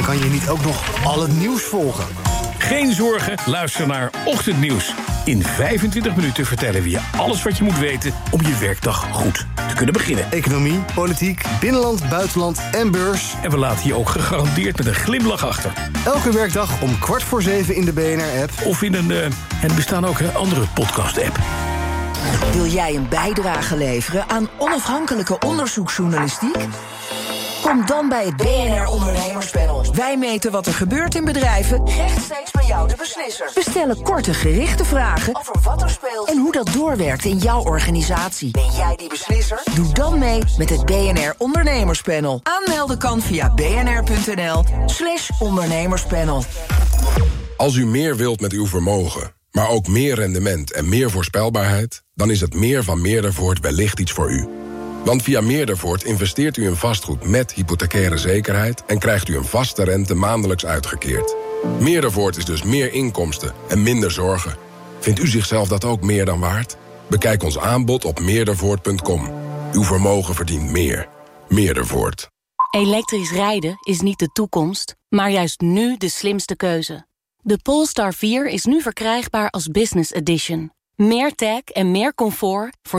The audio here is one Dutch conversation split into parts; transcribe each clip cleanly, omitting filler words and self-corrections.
kan je niet ook nog al het nieuws volgen. Geen zorgen, luister naar Ochtendnieuws. In 25 minuten vertellen we je alles wat je moet weten om je werkdag goed te kunnen beginnen. Economie, politiek, binnenland, buitenland en beurs. En we laten je ook gegarandeerd met een glimlach achter. Elke werkdag om 6:15 in de BNR-app. Of in en er bestaan ook andere podcast-app. Wil jij een bijdrage leveren aan onafhankelijke onderzoeksjournalistiek? Kom dan bij het BNR Ondernemerspanel. Wij meten wat er gebeurt in bedrijven, rechtstreeks bij jou de beslisser. We stellen korte gerichte vragen over wat er speelt en hoe dat doorwerkt in jouw organisatie. Ben jij die beslisser? Doe dan mee met het BNR Ondernemerspanel. Aanmelden kan via bnr.nl/ondernemerspanel. Als u meer wilt met uw vermogen, maar ook meer rendement en meer voorspelbaarheid, dan is het meer van Meerdervoort wellicht iets voor u. Want via Meerdervoort investeert u in vastgoed met hypothecaire zekerheid en krijgt u een vaste rente maandelijks uitgekeerd. Meerdervoort is dus meer inkomsten en minder zorgen. Vindt u zichzelf dat ook meer dan waard? Bekijk ons aanbod op meerdervoort.com. Uw vermogen verdient meer. Meerdervoort. Elektrisch rijden is niet de toekomst, maar juist nu de slimste keuze. De Polestar 4 is nu verkrijgbaar als Business Edition. Meer tech en meer comfort voor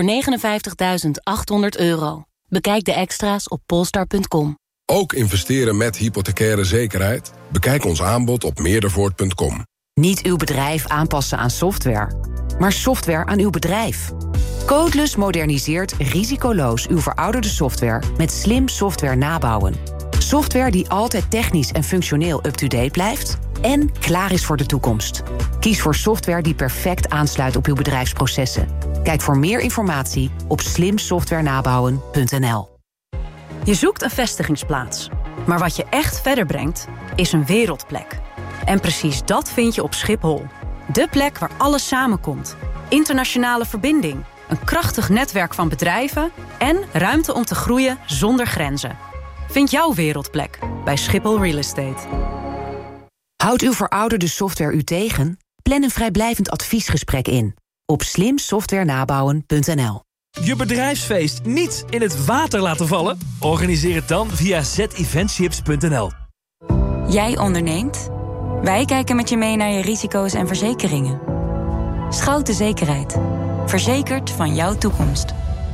€59.800. Bekijk de extra's op polestar.com. Ook investeren met hypothecaire zekerheid? Bekijk ons aanbod op meerdervoort.com. Niet uw bedrijf aanpassen aan software, maar software aan uw bedrijf. Codeless moderniseert risicoloos uw verouderde software met slim software nabouwen. Software die altijd technisch en functioneel up-to-date blijft en klaar is voor de toekomst. Kies voor software die perfect aansluit op uw bedrijfsprocessen. Kijk voor meer informatie op slimsoftwarenabouwen.nl. Je zoekt een vestigingsplaats. Maar wat je echt verder brengt, is een wereldplek. En precies dat vind je op Schiphol. De plek waar alles samenkomt. Internationale verbinding, een krachtig netwerk van bedrijven en ruimte om te groeien zonder grenzen. Vind jouw wereldplek bij Schiphol Real Estate. Houdt uw verouderde software u tegen? Plan een vrijblijvend adviesgesprek in op slimsoftwarenabouwen.nl. Je bedrijfsfeest niet in het water laten vallen? Organiseer het dan via zeventships.nl. Jij onderneemt? Wij kijken met je mee naar je risico's en verzekeringen. Schouten Zekerheid. Verzekerd van jouw toekomst.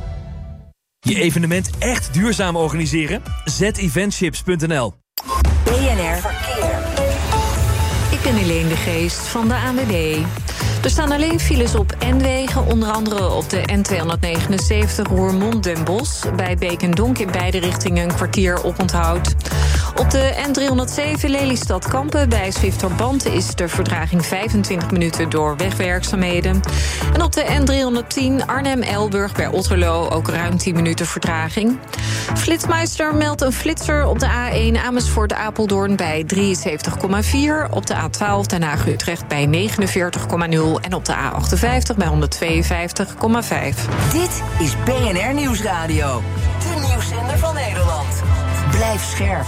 Je evenement echt duurzaam organiseren? zeventships.nl. BNR Verkeer. Ik ben Helene de Geest van de ANWB. Er staan alleen files op N-wegen, onder andere op de N279 Roermond-Den Bosch. Bij Beek en Donk in beide richtingen een kwartier oponthoud. Op de N307 Lelystad-Kampen bij Zwifterband is de vertraging 25 minuten door wegwerkzaamheden. En op de N310 Arnhem-Elburg bij Otterlo ook ruim 10 minuten vertraging. Flitsmeister meldt een flitser op de A1 Amersfoort-Apeldoorn bij 73,4. Op de A12 Den Haag-Utrecht bij 49,0. En op de A58 bij 152,5. Dit is BNR Nieuwsradio. De nieuwszender van Nederland. Blijf scherp.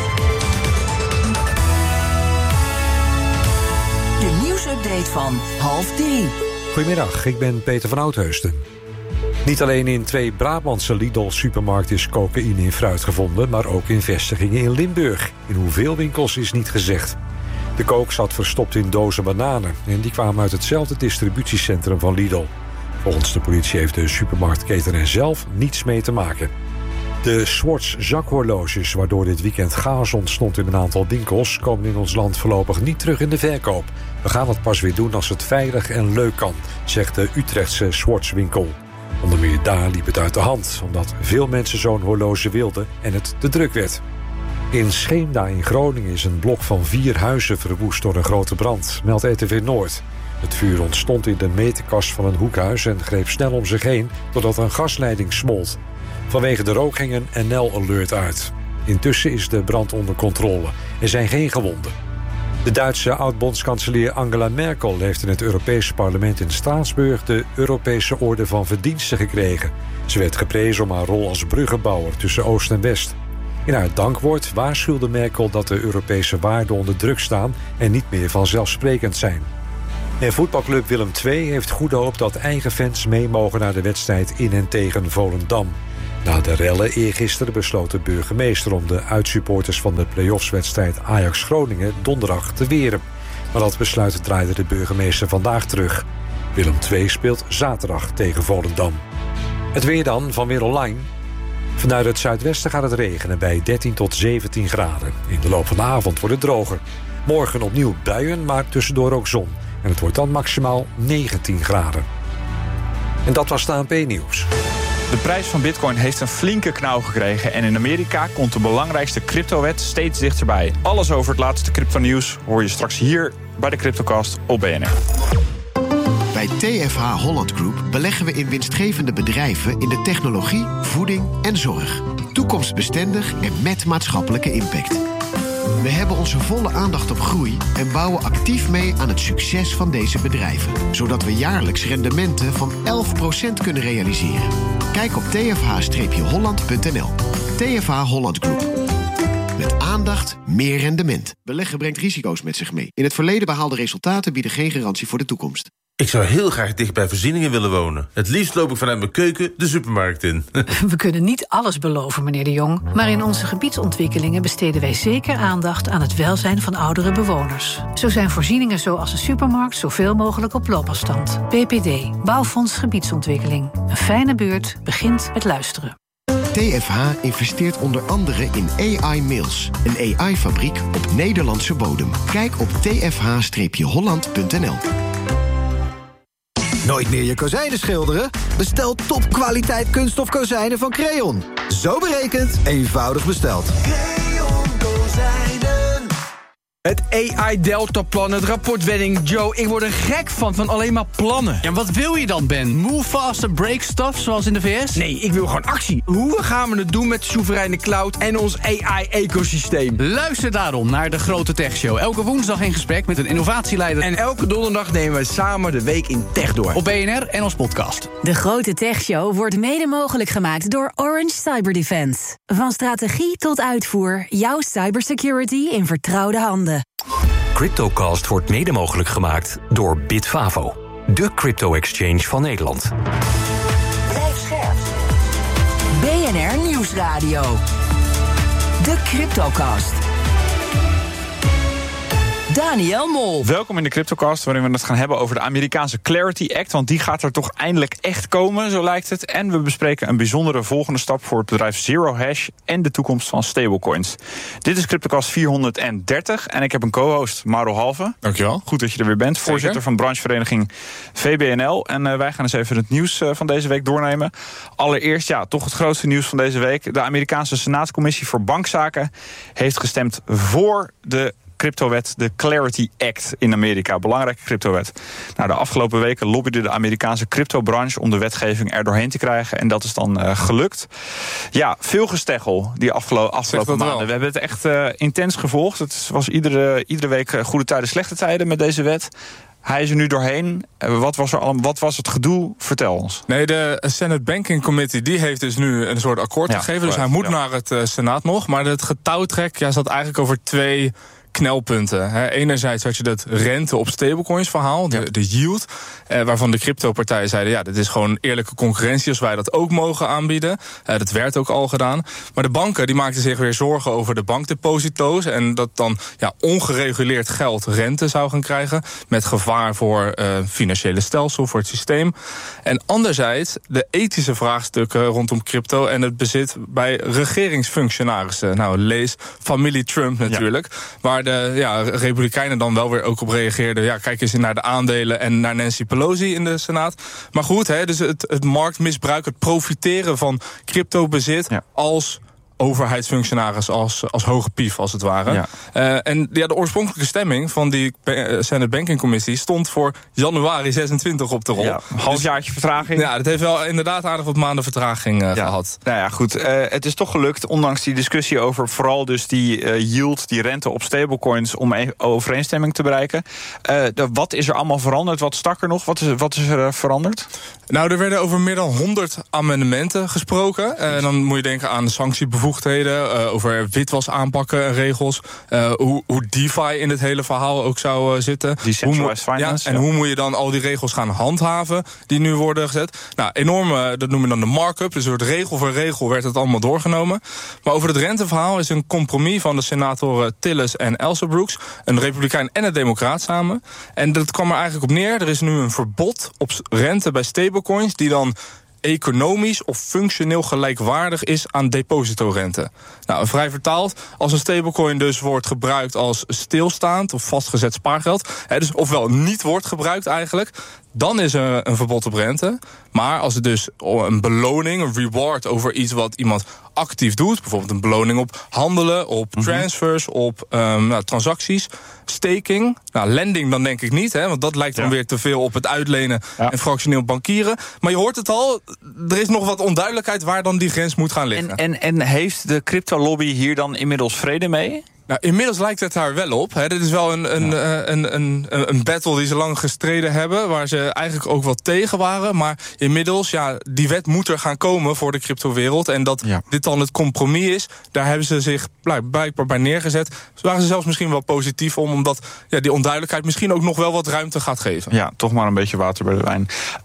De nieuwsupdate van 2:30. Goedemiddag, ik ben Peter van Oudheusden. Niet alleen in 2 Brabantse Lidl-supermarkten is cocaïne in fruit gevonden, maar ook in vestigingen in Limburg. In hoeveel winkels is niet gezegd. De coke zat verstopt in dozen bananen en die kwamen uit hetzelfde distributiecentrum van Lidl. Volgens de politie heeft de supermarktketen er zelf niets mee te maken. De Swatch zakhorloges, waardoor dit weekend chaos ontstond in een aantal winkels, komen in ons land voorlopig niet terug in de verkoop. We gaan het pas weer doen als het veilig en leuk kan, zegt de Utrechtse Swatch-winkel. Onder meer daar liep het uit de hand, omdat veel mensen zo'n horloge wilden en het te druk werd. In Scheemda in Groningen is een blok van 4 huizen verwoest door een grote brand, meldt RTV Noord. Het vuur ontstond in de meterkast van een hoekhuis en greep snel om zich heen doordat een gasleiding smolt. Vanwege de rook ging een NL-alert uit. Intussen is de brand onder controle. Er zijn geen gewonden. De Duitse oud-bondskanselier Angela Merkel heeft in het Europese parlement in Straatsburg de Europese Orde van Verdiensten gekregen. Ze werd geprezen om haar rol als bruggenbouwer tussen Oost en West. In haar dankwoord waarschuwde Merkel dat de Europese waarden onder druk staan en niet meer vanzelfsprekend zijn. En voetbalclub Willem II heeft goede hoop dat eigen fans mee mogen naar de wedstrijd in en tegen Volendam. Na de rellen eergisteren besloot de burgemeester om de uitsupporters van de play-offswedstrijd Ajax-Groningen donderdag te weren. Maar dat besluit draaide de burgemeester vandaag terug. Willem II speelt zaterdag tegen Volendam. Het weer dan van Weer Online. Vanuit het zuidwesten gaat het regenen bij 13 tot 17 graden. In de loop van de avond wordt het droger. Morgen opnieuw buien, maar tussendoor ook zon. En het wordt dan maximaal 19 graden. En dat was het ANP-nieuws. De prijs van bitcoin heeft een flinke knauw gekregen en in Amerika komt de belangrijkste cryptowet steeds dichterbij. Alles over het laatste crypto-nieuws hoor je straks hier bij de CryptoCast op BNR. Bij TFH Holland Group beleggen we in winstgevende bedrijven in de technologie, voeding en zorg. Toekomstbestendig en met maatschappelijke impact. We hebben onze volle aandacht op groei en bouwen actief mee aan het succes van deze bedrijven. Zodat we jaarlijks rendementen van 11% kunnen realiseren. Kijk op tfh-holland.nl. TFH Holland Group. Met aandacht, meer rendement. Beleggen brengt risico's met zich mee. In het verleden behaalde resultaten bieden geen garantie voor de toekomst. Ik zou heel graag dicht bij voorzieningen willen wonen. Het liefst loop ik vanuit mijn keuken de supermarkt in. We kunnen niet alles beloven, meneer De Jong. Maar in onze gebiedsontwikkelingen besteden wij zeker aandacht aan het welzijn van oudere bewoners. Zo zijn voorzieningen zoals een supermarkt zoveel mogelijk op loopafstand. BPD, Bouwfonds Gebiedsontwikkeling. Een fijne buurt begint met luisteren. TFH investeert onder andere in AI Mills, een AI-fabriek op Nederlandse bodem. Kijk op tfh-holland.nl. Nooit meer je kozijnen schilderen? Bestel topkwaliteit kunststof kozijnen van Creon. Zo berekend, eenvoudig besteld. Creon kozijnen. Het AI-deltaplan, het rapportwetting. Joe, ik word er gek van alleen maar plannen. Ja, wat wil je dan, Ben? Move fast and break stuff, zoals in de VS? Nee, ik wil gewoon actie. Hoe gaan we het doen met soevereine cloud en ons AI-ecosysteem? Luister daarom naar De Grote Tech Show. Elke woensdag in gesprek met een innovatieleider. En elke donderdag nemen we samen de week in tech door. Op BNR en als podcast. De Grote Tech Show wordt mede mogelijk gemaakt door Orange Cyber Defense. Van strategie tot uitvoer, jouw cybersecurity in vertrouwde handen. CryptoCast wordt mede mogelijk gemaakt door Bitfavo, de crypto-exchange van Nederland. Blijf scherp. BNR Nieuwsradio. De CryptoCast. Daniel Mol. Welkom in de CryptoCast, waarin we het gaan hebben over de Amerikaanse Clarity Act. Want die gaat er toch eindelijk echt komen, zo lijkt het. En we bespreken een bijzondere volgende stap voor het bedrijf Zero Hash en de toekomst van stablecoins. Dit is CryptoCast 430 en ik heb een co-host, Mauro Halve. Dankjewel. Goed dat je er weer bent, Zeker. Voorzitter van branchevereniging VBNL. En wij gaan eens even het nieuws van deze week doornemen. Allereerst, ja, toch het grootste nieuws van deze week. De Amerikaanse Senaatscommissie voor Bankzaken heeft gestemd voor de cryptowet, de Clarity Act in Amerika. Belangrijke cryptowet. Nou, de afgelopen weken lobbyde de Amerikaanse cryptobranche om de wetgeving er doorheen te krijgen. En dat is dan gelukt. Ja, veel gesteggel die afgelopen maanden. We hebben het echt intens gevolgd. Het was iedere week goede tijden, slechte tijden met deze wet. Hij is er nu doorheen. Wat was het gedoe? Vertel ons. Nee, de Senate Banking Committee die heeft dus nu een soort akkoord gegeven. Dus hij moet naar het Senaat nog. Maar het getouwtrek zat eigenlijk over twee knelpunten. Enerzijds had je dat rente op stablecoins verhaal, de yield, waarvan de crypto-partijen zeiden, dit is gewoon eerlijke concurrentie als wij dat ook mogen aanbieden. Dat werd ook al gedaan. Maar de banken die maakten zich weer zorgen over de bankdeposito's en dat dan ongereguleerd geld rente zou gaan krijgen met gevaar voor financiële stelsel, voor het systeem. En anderzijds de ethische vraagstukken rondom crypto en het bezit bij regeringsfunctionarissen. Nou, lees familie Trump natuurlijk. Waar de Republikeinen dan wel weer ook op reageerden. Ja, kijk eens naar de aandelen en naar Nancy Pelosi in de Senaat. Maar goed, dus het marktmisbruik, het profiteren van cryptobezit als overheidsfunctionaris, als hoge pief als het ware. Ja. De oorspronkelijke stemming van die Senate Banking Commissie stond voor januari 26 op de rol. Ja, een halfjaartje vertraging. Ja, dat heeft wel inderdaad aardig wat maanden vertraging gehad. Nou ja, goed. Het is toch gelukt, ondanks die discussie over vooral dus die yield, die rente op stablecoins, om overeenstemming te bereiken. Wat is er allemaal veranderd? Wat stak er nog? Wat is er veranderd? Nou, er werden over meer dan 100 amendementen gesproken. Dan moet je denken aan de sanctiebevoegdheid bevoegdheden, over witwas aanpakken en regels, hoe DeFi in het hele verhaal ook zou zitten. Decentralized finance. En hoe moet je dan al die regels gaan handhaven die nu worden gezet? Nou, enorm, dat noemen we dan de markup. Dus door regel voor regel werd het allemaal doorgenomen. Maar over het renteverhaal is een compromis van de senatoren Tillis en Elsebrooks, een republikein en een democraat samen. En dat kwam er eigenlijk op neer. Er is nu een verbod op rente bij stablecoins die dan economisch of functioneel gelijkwaardig is aan depositorente. Nou, vrij vertaald, als een stablecoin dus wordt gebruikt als stilstaand of vastgezet spaargeld, dus ofwel niet wordt gebruikt eigenlijk, dan is er een verbod op rente. Maar als het dus een beloning, een reward over iets wat iemand actief doet, bijvoorbeeld een beloning op handelen, op transfers, op transacties, staking, lending dan denk ik niet, want dat lijkt dan weer te veel op het uitlenen en fractioneel bankieren. Maar je hoort het al, er is nog wat onduidelijkheid waar dan die grens moet gaan liggen. En heeft de crypto-lobby hier dan inmiddels vrede mee? Nou, inmiddels lijkt het daar wel op. Dit is wel een battle die ze lang gestreden hebben, waar ze eigenlijk ook wel tegen waren. Maar inmiddels, die wet moet er gaan komen voor de cryptowereld. En dat dit dan het compromis is, daar hebben ze zich blijkbaar bij neergezet. Dus waren ze zelfs misschien wel positief omdat die onduidelijkheid misschien ook nog wel wat ruimte gaat geven. Ja, toch maar een beetje water bij de wijn.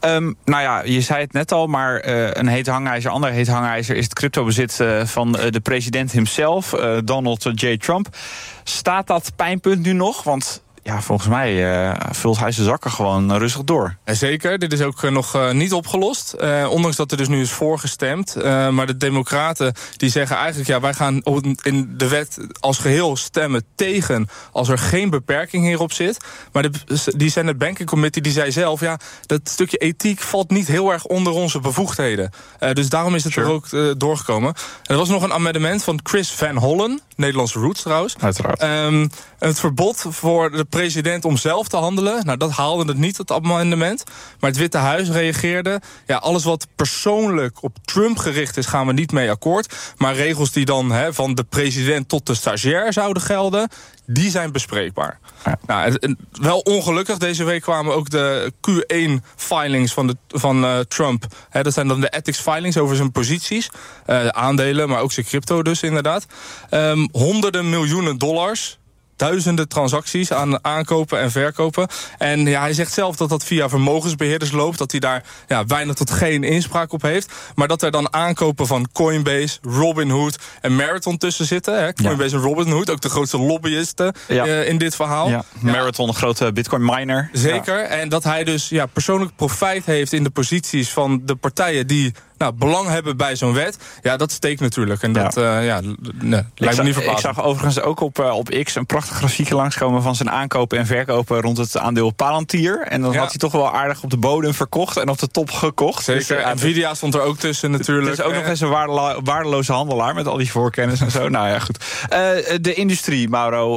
Je zei het net al, maar een heet hangijzer, ander heet hangijzer is het cryptobezit van de president himself, Donald J. Trump. Staat dat pijnpunt nu nog? Want volgens mij vult hij zijn zakken gewoon rustig door. Zeker, dit is ook nog niet opgelost. Ondanks dat er dus nu is voorgestemd. Maar de democraten die zeggen eigenlijk, wij gaan in de wet als geheel stemmen tegen als er geen beperking hierop zit. Maar die Senate Banking Committee die zei zelf, dat stukje ethiek valt niet heel erg onder onze bevoegdheden. Dus daarom is het er ook doorgekomen. Er was nog een amendement van Chris Van Hollen, Nederlandse roots trouwens. Uiteraard. Het verbod voor de president om zelf te handelen. Nou, dat haalde het niet, het amendement. Maar het Witte Huis reageerde. Alles wat persoonlijk op Trump gericht is, gaan we niet mee akkoord. Maar regels die dan van de president tot de stagiair zouden gelden, die zijn bespreekbaar. Ja. Nou, wel ongelukkig, deze week kwamen ook de Q1-filings van Trump. Dat zijn dan de ethics filings over zijn posities. Aandelen, maar ook zijn crypto dus inderdaad. Honderden miljoenen dollars. Duizenden transacties aan aankopen en verkopen. En hij zegt zelf dat dat via vermogensbeheerders loopt. Dat hij daar weinig tot geen inspraak op heeft. Maar dat er dan aankopen van Coinbase, Robinhood en Marathon tussen zitten. Coinbase en Robinhood, ook de grootste lobbyisten in dit verhaal. Ja. Marathon, een grote bitcoin miner. Zeker. Ja. En dat hij dus persoonlijk profijt heeft in de posities van de partijen die belang hebben bij zo'n wet. Ja, dat steekt natuurlijk. En dat lijkt me niet verbaasd. Ik zag overigens ook op X een prachtig grafiekje langskomen van zijn aankopen en verkopen rond het aandeel Palantir. En dan had hij toch wel aardig op de bodem verkocht en op de top gekocht. Zeker. Dus, Nvidia stond er ook tussen natuurlijk. Het is ook nog eens een waardeloze handelaar met al die voorkennis en zo. Nou ja, goed. De industrie, Mauro.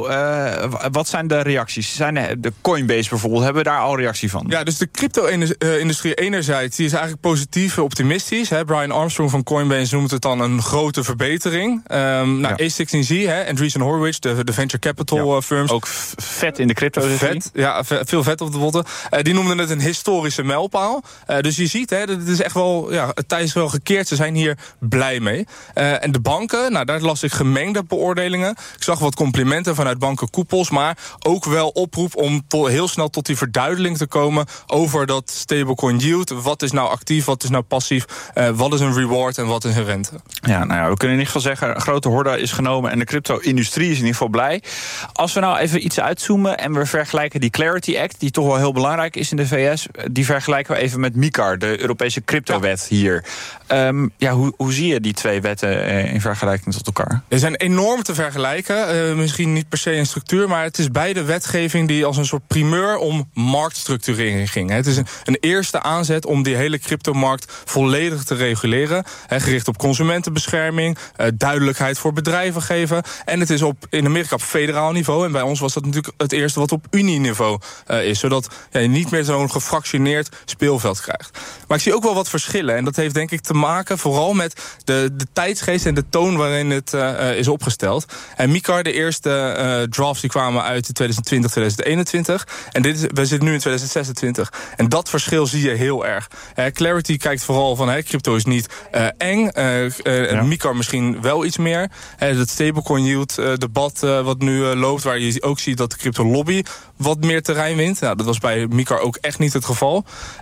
Wat zijn de reacties? Zijn de Coinbase bijvoorbeeld, hebben we daar al reactie van? Ja, dus de crypto-industrie enerzijds, die is eigenlijk positief, optimistisch. Brian Armstrong van Coinbase noemt het dan een grote verbetering. A16Z, Andreessen Horowitz, de venture capital firms. Ook vet in de crypto. Veel vet op de botten. Die noemden het een historische mijlpaal. Dus je ziet, het is echt wel, het tij is wel gekeerd. Ze zijn hier blij mee. En de banken, daar las ik gemengde beoordelingen. Ik zag wat complimenten vanuit bankenkoepels, maar ook wel oproep om heel snel tot die verduidelijking te komen over dat stablecoin yield. Wat is nou actief, wat is nou passief? Wat is een reward en wat is een rente? Ja, we kunnen in ieder geval zeggen, een grote horde is genomen en de crypto-industrie is in ieder geval blij. Als we nou even iets uitzoomen en we vergelijken die Clarity Act, die toch wel heel belangrijk is in de VS, die vergelijken we even met MiCAR, de Europese cryptowet hier. Hoe zie je die twee wetten in vergelijking tot elkaar? Ze zijn enorm te vergelijken. Misschien niet per se in structuur, maar het is beide wetgeving die als een soort primeur om marktstructurering ging. Het is een eerste aanzet om die hele cryptomarkt volledig te reguleren. Gericht op consumentenbescherming, duidelijkheid voor bedrijven geven. En het is in Amerika op federaal niveau. En bij ons was dat natuurlijk het eerste wat op unieniveau is. Zodat je niet meer zo'n gefractioneerd speelveld krijgt. Maar ik zie ook wel wat verschillen. En dat heeft denk ik te maken vooral met de tijdsgeest en de toon waarin het is opgesteld. En MiCAR, de eerste drafts die kwamen uit 2020, 2021. En we zitten nu in 2026. En dat verschil zie je heel erg. Clarity kijkt vooral van crypto is niet eng. MiCAR misschien wel iets meer. Dat stablecoin yield debat wat nu loopt, waar je ook ziet dat de crypto lobby wat meer terrein wint. Nou, dat was bij MiCAR ook echt niet het geval.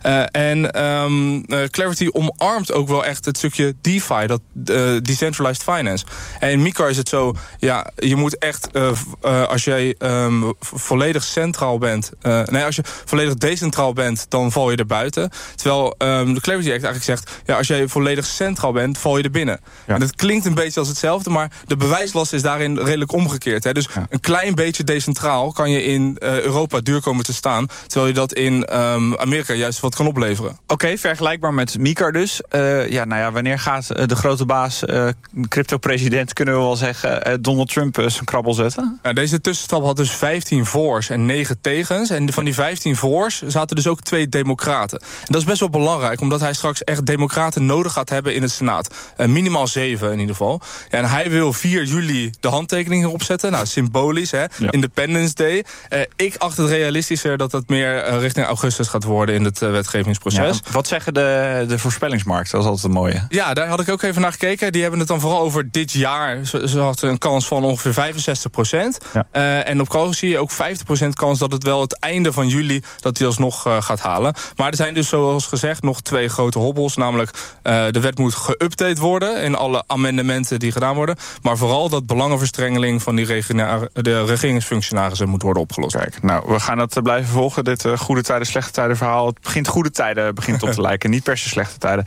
Clarity omarmt ook wel echt het stukje DeFi, dat decentralized finance. En in MiCAR is het zo, je moet echt, als jij volledig centraal bent, als je volledig decentraal bent, dan val je er buiten. Terwijl de Clarity Act eigenlijk zegt, als jij volledig centraal bent, val je er binnen. Ja. En dat klinkt een beetje als hetzelfde, maar de bewijslast is daarin redelijk omgekeerd. Hè? Dus een klein beetje decentraal kan je in Europa duur komen te staan, terwijl je dat in Amerika juist wat kan opleveren. Oké, vergelijkbaar met MiCAR dus. Wanneer gaat de grote baas, crypto-president, kunnen we wel zeggen, Donald Trump zijn krabbel zetten? Deze tussenstap had dus 15 voor's en 9 tegens. En van die 15 voor's zaten dus ook 2 democraten. En dat is best wel belangrijk, omdat hij straks echt democraten nodig gaat hebben in het Senaat. Minimaal 7 in ieder geval. Ja, en hij wil 4 juli de handtekeningen opzetten. Nou, symbolisch, hè? Ja. Independence Day. Ik acht het realistischer dat het meer richting augustus gaat worden in het wetgevingsproces. Ja, wat zeggen de voorspellingsmarkten? Dat is altijd een mooie. Ja, daar had ik ook even naar gekeken. Die hebben het dan vooral over dit jaar. Ze hadden een kans van ongeveer 65%. Ja. En op Kroos zie je ook 50% kans dat het wel het einde van juli dat hij alsnog gaat halen. Maar er zijn dus zoals gezegd nog 2 grote hobbels. Namelijk de wet moet geüpdate worden in alle amendementen die gedaan worden. Maar vooral dat belangenverstrengeling van de regeringsfunctionarissen moet worden opgelost. Kijk, nou, we gaan dat blijven volgen. Dit goede tijden, slechte tijden verhaal. Het begint goede tijden op te lijken. Niet per se slechte tijden.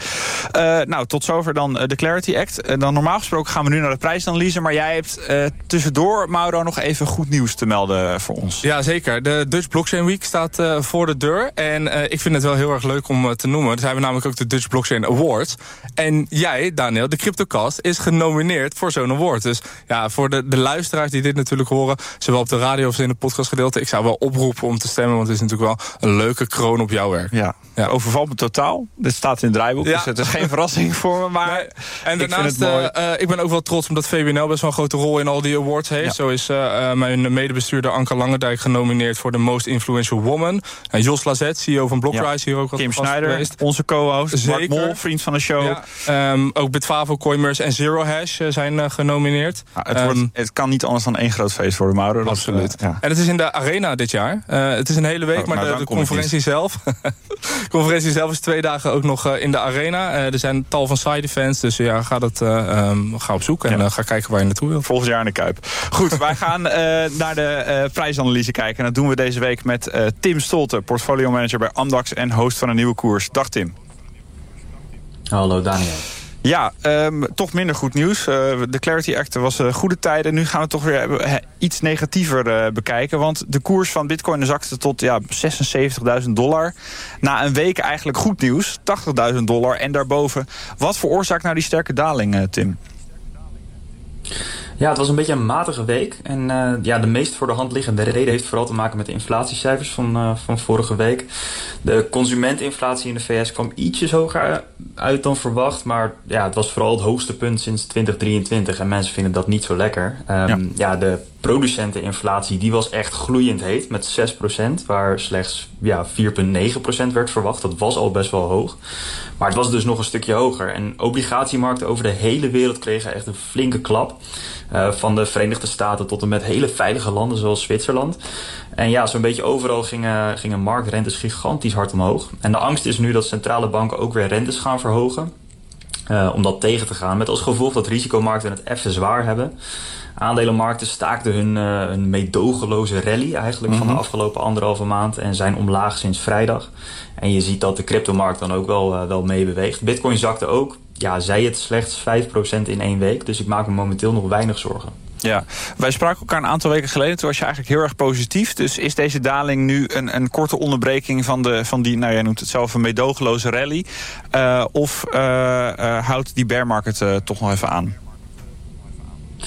Tot zover dan de Clarity Act. Dan normaal gesproken gaan we nu naar de prijsanalyse. Maar jij hebt tussendoor, Mauro, nog even goed nieuws te melden voor ons. Ja, zeker. De Dutch Blockchain Week staat voor de deur. En ik vind het wel heel erg leuk om te noemen. Er zijn we namelijk ook de Dutch Blockchain Awards. En jij, Daniel, de CryptoCast, is genomineerd voor zo'n award. Dus ja, voor de luisteraars die dit natuurlijk horen, zowel op de radio of in het podcastgedeelte, ik zou wel oproepen om te stemmen, want het is natuurlijk wel een leuke kroon op jouw werk. Ja. Overvalt me totaal. Dit staat in het draaiboek, dus het is geen verrassing voor me. Maar nee. En daarnaast, ik ben ook wel trots omdat VWNL best wel een grote rol in al die awards heeft. Ja. Zo is mijn medebestuurder Anke Langendijk genomineerd voor de Most Influential Woman. En Jos Lazet, CEO van Blockrise, hier ook wat Kim Schneider, onze co-host. Mark Mol, vriend van de show. Ja. Ook Bitfavo, Coinmerce en Zero Hash zijn genomineerd. Het kan niet anders dan één groot feest worden, Mauro. Absoluut. En het is in de Arena dit jaar. Het is een hele week, maar de conferentie zelf. De conferentie zelf is 2 dagen ook nog in de Arena. Er zijn tal van side events, dus ga op zoek en ga kijken waar je naartoe wilt. Volgend jaar in de Kuip. Goed, wij gaan naar de prijsanalyse kijken. En dat doen we deze week met Tim Stolte, portfolio manager bij Amdax en host van een nieuwe koers. Dag Tim. Hallo Daniel. Ja, toch minder goed nieuws. De Clarity Act was goede tijden. Nu gaan we het toch weer iets negatiever bekijken. Want de koers van Bitcoin zakte tot $76.000. Na een week eigenlijk goed nieuws. $80.000 en daarboven. Wat veroorzaakt nou die sterke daling, Tim? Ja, het was een beetje een matige week. En de meest voor de hand liggende reden heeft vooral te maken met de inflatiecijfers van vorige week. De consumentinflatie in de VS kwam ietsjes hoger uit dan verwacht. Maar ja, het was vooral het hoogste punt sinds 2023. En mensen vinden dat niet zo lekker. De producenteninflatie die was echt gloeiend heet met 6%. Waar slechts 4,9% werd verwacht. Dat was al best wel hoog. Maar het was dus nog een stukje hoger. En obligatiemarkten over de hele wereld kregen echt een flinke klap. Van de Verenigde Staten tot en met hele veilige landen zoals Zwitserland. En ja, zo'n beetje overal gingen marktrentes gigantisch hard omhoog. En de angst is nu dat centrale banken ook weer rentes gaan verhogen. Om dat tegen te gaan. Met als gevolg dat risicomarkten het even zwaar hebben. Aandelenmarkten staakten hun meedogenloze rally eigenlijk van de afgelopen 1,5 maand. En zijn omlaag sinds vrijdag. En je ziet dat de cryptomarkt dan ook wel meebeweegt. Bitcoin zakte ook. Ja, zij het slechts 5% in 1 week. Dus ik maak me momenteel nog weinig zorgen. Ja, wij spraken elkaar een aantal weken geleden. Toen was je eigenlijk heel erg positief. Dus is deze daling nu een korte onderbreking van die, nou jij noemt het zelf een meedogenloze rally? Of houdt die bear market toch nog even aan?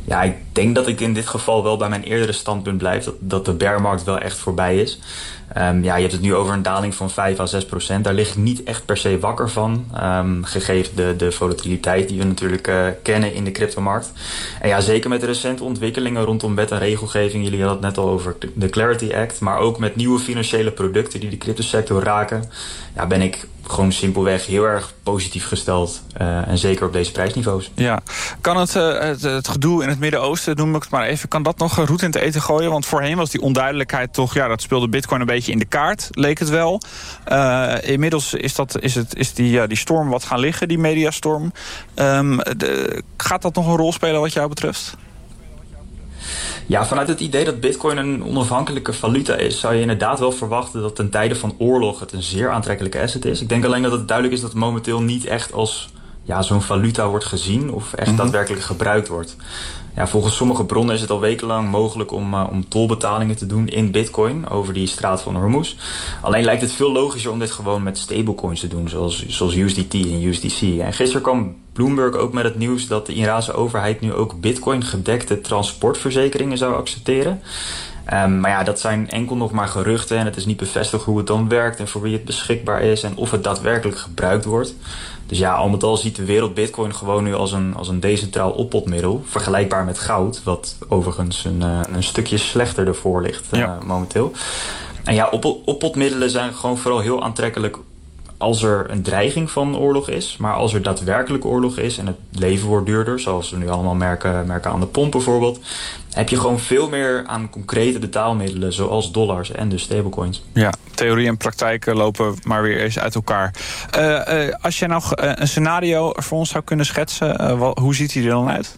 Ja, ik denk dat ik in dit geval wel bij mijn eerdere standpunt blijf. Dat de bearmarkt wel echt voorbij is. Je hebt het nu over een daling van 5-6%. Daar lig ik niet echt per se wakker van. Gegeven de volatiliteit die we natuurlijk kennen in de cryptomarkt. En ja, zeker met de recente ontwikkelingen rondom wet en regelgeving. Jullie hadden het net al over de Clarity Act. Maar ook met nieuwe financiële producten die de cryptosector raken. Ja, ben ik gewoon simpelweg heel erg positief gesteld. En zeker op deze prijsniveaus. Ja, kan het gedoe in het Midden-Oosten, noem ik het maar even, kan dat nog roet in het eten gooien? Want voorheen was die onduidelijkheid toch, ja, dat speelde Bitcoin een beetje in de kaart, leek het wel. Inmiddels is die storm wat gaan liggen, die mediastorm. Gaat dat nog een rol spelen wat jou betreft? Ja, vanuit het idee dat Bitcoin een onafhankelijke valuta is, zou je inderdaad wel verwachten dat ten tijde van oorlog het een zeer aantrekkelijke asset is. Ik denk alleen dat het duidelijk is dat het momenteel niet echt als zo'n valuta wordt gezien of echt daadwerkelijk gebruikt wordt. Ja, volgens sommige bronnen is het al wekenlang mogelijk om tolbetalingen te doen in Bitcoin over die straat van Hormuz. Alleen lijkt het veel logischer om dit gewoon met stablecoins te doen, zoals USDT en USDC. En gisteren kwam Bloomberg ook met het nieuws dat de Iraanse overheid nu ook Bitcoin gedekte transportverzekeringen zou accepteren. Maar ja, dat zijn enkel nog maar geruchten en het is niet bevestigd hoe het dan werkt en voor wie het beschikbaar is en of het daadwerkelijk gebruikt wordt. Dus ja, al met al ziet de wereld Bitcoin gewoon nu als een decentraal oppotmiddel, vergelijkbaar met goud, wat overigens een stukje slechter ervoor ligt momenteel. En ja, oppotmiddelen zijn gewoon vooral heel aantrekkelijk als er een dreiging van oorlog is. Maar als er daadwerkelijk oorlog is en het leven wordt duurder, zoals we nu allemaal merken aan de pomp bijvoorbeeld, heb je gewoon veel meer aan concrete betaalmiddelen, zoals dollars en dus stablecoins. Ja, theorie en praktijk lopen maar weer eens uit elkaar. Als jij nou een scenario voor ons zou kunnen schetsen, hoe ziet die er dan uit?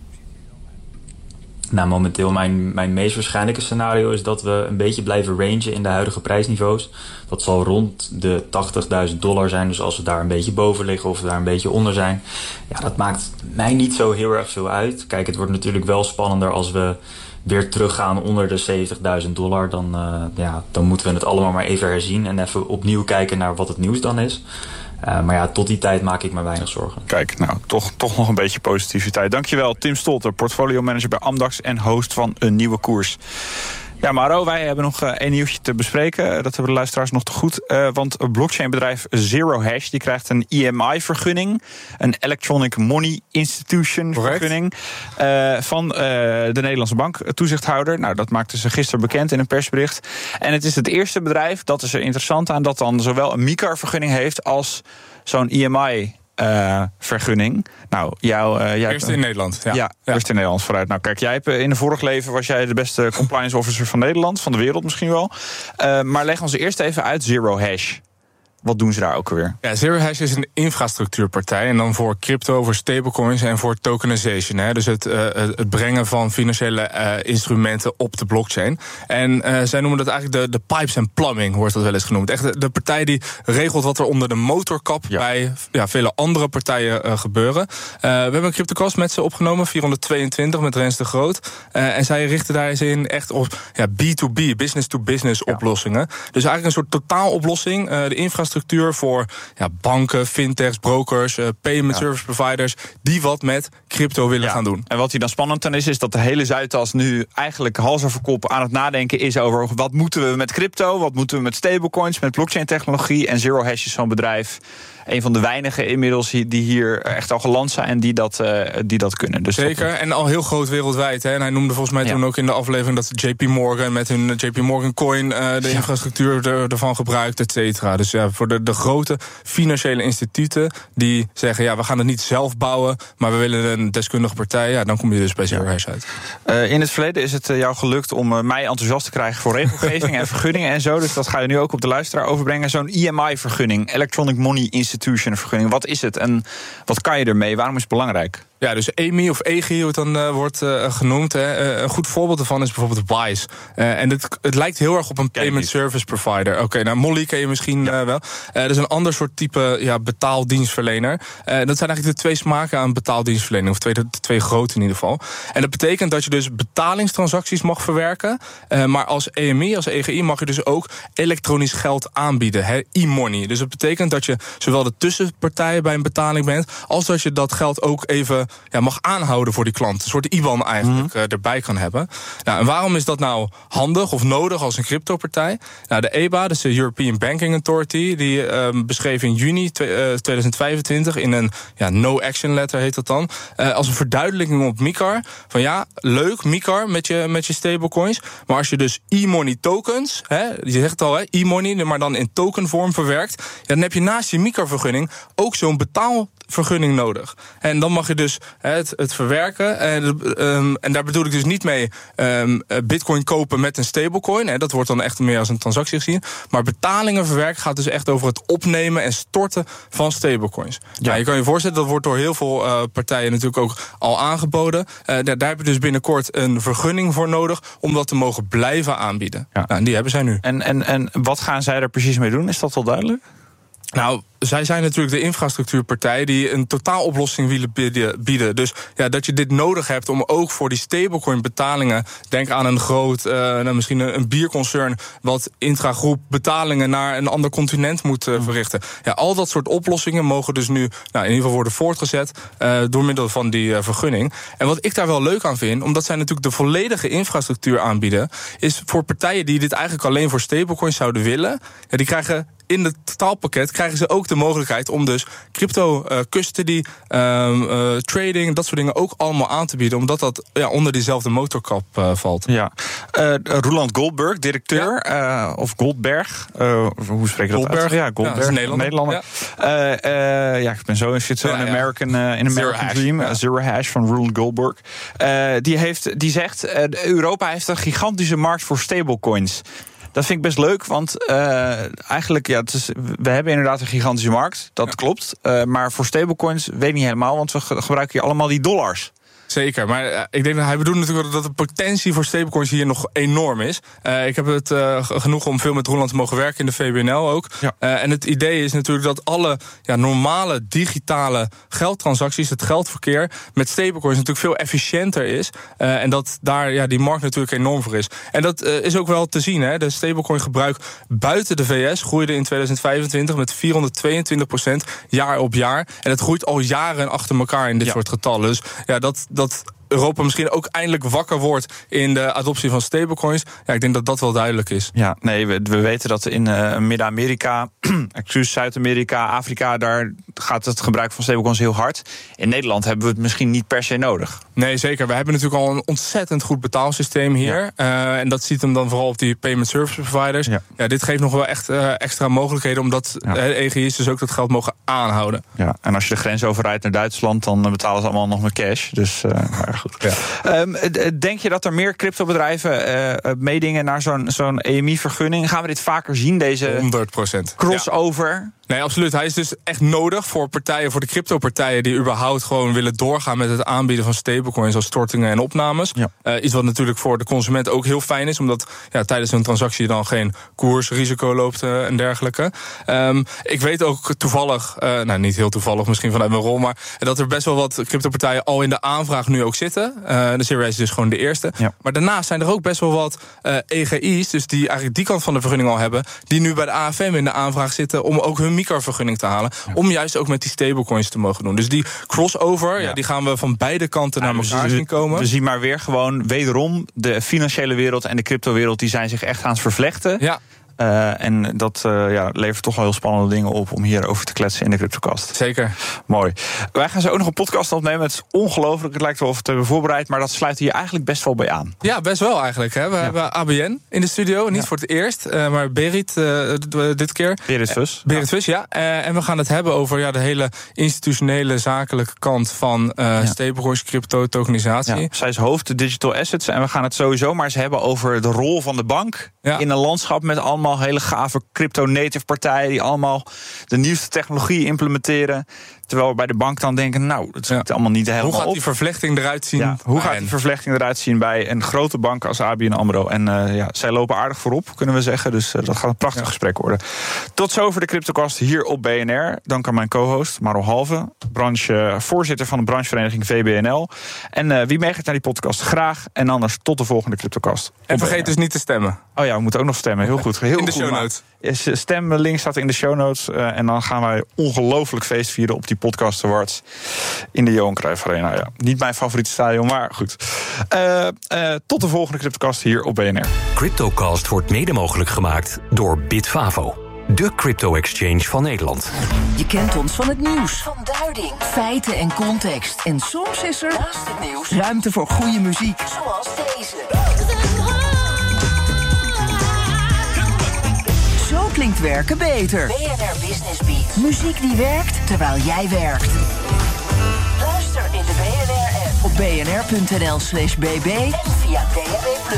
Nou, momenteel mijn meest waarschijnlijke scenario is dat we een beetje blijven rangen in de huidige prijsniveaus. Dat zal rond de $80.000 zijn. Dus als we daar een beetje boven liggen of we daar een beetje onder zijn. Ja, dat maakt mij niet zo heel erg veel uit. Kijk, het wordt natuurlijk wel spannender als we weer teruggaan onder de $70.000. Dan moeten we het allemaal maar even herzien en even opnieuw kijken naar wat het nieuws dan is. Maar ja, tot die tijd maak ik me weinig zorgen. Kijk, nou, toch nog een beetje positiviteit. Dankjewel, Tim Stolter, portfolio manager bij Amdax en host van Een Nieuwe Koers. Ja, Mauro, wij hebben nog één nieuwtje te bespreken. Dat hebben de luisteraars nog te goed. Want blockchainbedrijf Zero Hash die krijgt een EMI-vergunning. Een Electronic Money Institution vergunning. Van de Nederlandse bank, toezichthouder. Nou, dat maakten ze gisteren bekend in een persbericht. En het is het eerste bedrijf, dat is er interessant aan, dat dan zowel een MiCAR-vergunning heeft als zo'n EMI vergunning. Nou, eerste in Nederland. Ja, eerst in Nederland vooruit. Nou, kijk, jij hebt in een vorig leven was jij de beste compliance officer van Nederland, van de wereld misschien wel. Maar leg ons eerst even uit Zero Hash. Wat doen ze daar ook alweer? Ja, Zero Hash is een infrastructuurpartij. En dan voor crypto, voor stablecoins en voor tokenization. Hè? Dus het brengen van financiële instrumenten op de blockchain. En zij noemen dat eigenlijk de pipes and plumbing, wordt dat wel eens genoemd. Echt de partij die regelt wat er onder de motorkap bij vele andere partijen gebeuren. We hebben een CryptoCast met ze opgenomen, 422, met Rens de Groot. En zij richten daarin echt op B2B, business-to-business oplossingen. Dus eigenlijk een soort totaaloplossing. De infrastructuur voor banken, fintechs, brokers, payment service providers, die wat met crypto willen gaan doen. En wat hier dan spannend aan is dat de hele Zuidas nu eigenlijk hals over kop aan het nadenken is over wat moeten we met crypto, wat moeten we met stablecoins, met blockchain technologie. En Zero Hash is zo'n bedrijf, een van de weinigen inmiddels die hier echt al geland zijn en die dat kunnen. Dus zeker, en al heel groot wereldwijd. Hè. En hij noemde volgens mij toen ook in de aflevering dat JP Morgan met hun JP Morgan Coin de infrastructuur ervan gebruikt, et cetera. Dus ja, voor de grote financiële instituten die zeggen, we gaan het niet zelf bouwen, maar we willen een deskundige partij, dan kom je dus bij Zero Hash uit. In het verleden is het jou gelukt om mij enthousiast te krijgen voor regelgeving en vergunningen en zo. Dus dat ga je nu ook op de luisteraar overbrengen. Zo'n EMI-vergunning, Electronic Money Institution vergunning. Wat is het en wat kan je ermee? Waarom is het belangrijk? Ja, dus EMI of EGI, hoe het dan wordt genoemd. Een goed voorbeeld daarvan is bijvoorbeeld Wise. En het lijkt heel erg op een payment service provider. Oké, nou Molly ken je misschien wel. Dat is een ander soort type betaaldienstverlener. Dat zijn eigenlijk de twee smaken aan betaaldienstverlening. Of de twee grote in ieder geval. En dat betekent dat je dus betalingstransacties mag verwerken. Maar als EMI, als EGI, mag je dus ook elektronisch geld aanbieden. E-money. Dus dat betekent dat je zowel de tussenpartijen bij een betaling bent, als dat je dat geld ook even mag aanhouden voor die klant. Een soort IBAN eigenlijk erbij kan hebben. Nou, en waarom is dat nou handig of nodig als een cryptopartij? Nou, de EBA, dus de European Banking Authority, die beschreef in juni 2025 in een no-action letter heet dat dan, als een verduidelijking op MiCAR van leuk MiCAR met je stablecoins, maar als je dus e-money tokens, je zegt het al, e-money, maar dan in tokenvorm verwerkt, dan heb je naast je MiCAR-vergunning ook zo'n betaalvergunning nodig. En dan mag je dus het verwerken. En daar bedoel ik dus niet mee bitcoin kopen met een stablecoin. Dat wordt dan echt meer als een transactie gezien. Maar betalingen verwerken gaat dus echt over het opnemen en storten van stablecoins. Ja, je kan je voorstellen, dat wordt door heel veel partijen natuurlijk ook al aangeboden. Daar heb je dus binnenkort een vergunning voor nodig om dat te mogen blijven aanbieden. Ja. Nou, en die hebben zij nu. En wat gaan zij er precies mee doen? Is dat al duidelijk? Nou, zij zijn natuurlijk de infrastructuurpartij die een totaaloplossing willen bieden. Dus dat je dit nodig hebt om ook voor die stablecoin betalingen, denk aan een groot, misschien een bierconcern wat intragroep betalingen naar een ander continent moet verrichten. Ja, al dat soort oplossingen mogen dus nu in ieder geval worden voortgezet door middel van die vergunning. En wat ik daar wel leuk aan vind, omdat zij natuurlijk de volledige infrastructuur aanbieden, is voor partijen die dit eigenlijk alleen voor stablecoins zouden willen, die krijgen in het totaalpakket krijgen ze ook de mogelijkheid om dus crypto custody, trading, dat soort dingen ook allemaal aan te bieden, omdat dat onder diezelfde motorkap valt. Ja. Roland Goldberg, directeur, of Goldberg, hoe spreek je dat uit? Ja, Goldberg, dat is Nederlander. Ik ben zo een American Dream, Zero Hash van Roland Goldberg. Die zegt, Europa heeft een gigantische markt voor stablecoins. Dat vind ik best leuk, want eigenlijk, we hebben inderdaad een gigantische markt. Dat klopt. Maar voor stablecoins weet ik niet helemaal, want we gebruiken hier allemaal die dollars. Zeker, maar ik denk dat hij bedoelt natuurlijk dat de potentie voor stablecoins hier nog enorm is. Ik heb het genoeg om veel met Roland te mogen werken in de VBNL ook. Ja. En het idee is natuurlijk dat alle normale digitale geldtransacties, het geldverkeer met stablecoins natuurlijk veel efficiënter is. En dat daar die markt natuurlijk enorm voor is. En dat is ook wel te zien. De stablecoin gebruik buiten de VS groeide in 2025 met 422% jaar op jaar. En het groeit al jaren achter elkaar in dit soort getallen. Dus dat Europa misschien ook eindelijk wakker wordt in de adoptie van stablecoins. Ja, ik denk dat dat wel duidelijk is. Ja, nee, we weten dat in Midden-Amerika, Zuid-Amerika, Afrika, daar gaat het gebruik van stablecoins heel hard. In Nederland hebben we het misschien niet per se nodig. Nee, zeker. We hebben natuurlijk al een ontzettend goed betaalsysteem hier. Ja. En dat ziet hem dan vooral op die payment service providers. Ja, dit geeft nog wel echt extra mogelijkheden, omdat EGI's dus ook dat geld mogen aanhouden. Ja, en als je de grens overrijdt naar Duitsland, dan betalen ze allemaal nog met cash. Dus goed. Ja. Denk je dat er meer cryptobedrijven meedingen naar zo'n EMI-vergunning? Gaan we dit vaker zien, deze 100% crossover? Ja. Nee, absoluut. Hij is dus echt nodig voor partijen, voor de cryptopartijen die überhaupt gewoon willen doorgaan met het aanbieden van stablecoins als stortingen en opnames. Ja. Iets wat natuurlijk voor de consument ook heel fijn is, omdat tijdens een transactie dan geen koersrisico loopt en dergelijke. Ik weet ook toevallig, niet heel toevallig misschien vanuit mijn rol, maar dat er best wel wat cryptopartijen al in de aanvraag nu ook zitten. De Series is dus gewoon de eerste. Ja. Maar daarnaast zijn er ook best wel wat EGI's, dus die eigenlijk die kant van de vergunning al hebben, die nu bij de AFM in de aanvraag zitten om ook hun MiCAR-vergunning te halen, om juist ook met die stablecoins te mogen doen. Dus die crossover, die gaan we van beide kanten naar elkaar zien komen. We zien maar weer gewoon wederom de financiële wereld en de cryptowereld, die zijn zich echt aan het vervlechten. Ja. En dat levert toch wel heel spannende dingen op om hierover te kletsen in de CryptoCast. Zeker. Mooi. Wij gaan zo ook nog een podcast opnemen. Het is ongelooflijk. Het lijkt wel of we het hebben voorbereid, maar dat sluit hier eigenlijk best wel bij aan. Ja, best wel eigenlijk. Hè. We hebben ABN in de studio. Niet voor het eerst, maar Berit dit keer. Berit Vus. Berit Vus, ja. En we gaan het hebben over de hele institutionele, zakelijke kant van stablecoins, crypto, tokenisatie. Ja. Zij is hoofd digital assets en we gaan het sowieso maar eens hebben over de rol van de bank in een landschap met allemaal hele gave crypto-native partijen die allemaal de nieuwste technologie implementeren. Terwijl we bij de bank dan denken, het zit allemaal niet helemaal op. Hoe gaat die vervlechting eruit zien? Ja, hoe gaat die vervlechting eruit zien bij een grote bank als ABN AMRO? En zij lopen aardig voorop, kunnen we zeggen. Dus dat gaat een prachtig gesprek worden. Tot zover de CryptoCast hier op BNR. Dank aan mijn co-host, Maro Halve, voorzitter van de branchevereniging VBNL. En wie meegaat naar die podcast, graag. En anders tot de volgende CryptoCast. En vergeet dus niet te stemmen. Oh ja, we moeten ook nog stemmen. Heel goed. Heel in de goed, show notes. Stemlink staat in de show notes. En dan gaan wij ongelooflijk feest vieren op die Podcast Awards in de Johan Cruijff Arena. Ja, niet mijn favoriete stadion, maar goed. Tot de volgende CryptoCast hier op BNR. CryptoCast wordt mede mogelijk gemaakt door Bitfavo, de crypto-exchange van Nederland. Je kent ons van het nieuws, van duiding, feiten en context. En soms is er, naast het nieuws, ruimte voor goede muziek. Zoals deze. Zo klinkt werken beter. BNR Business Beat. Muziek die werkt terwijl jij werkt. Luister in de BNR-app op bnr.nl/bb en via DAB+.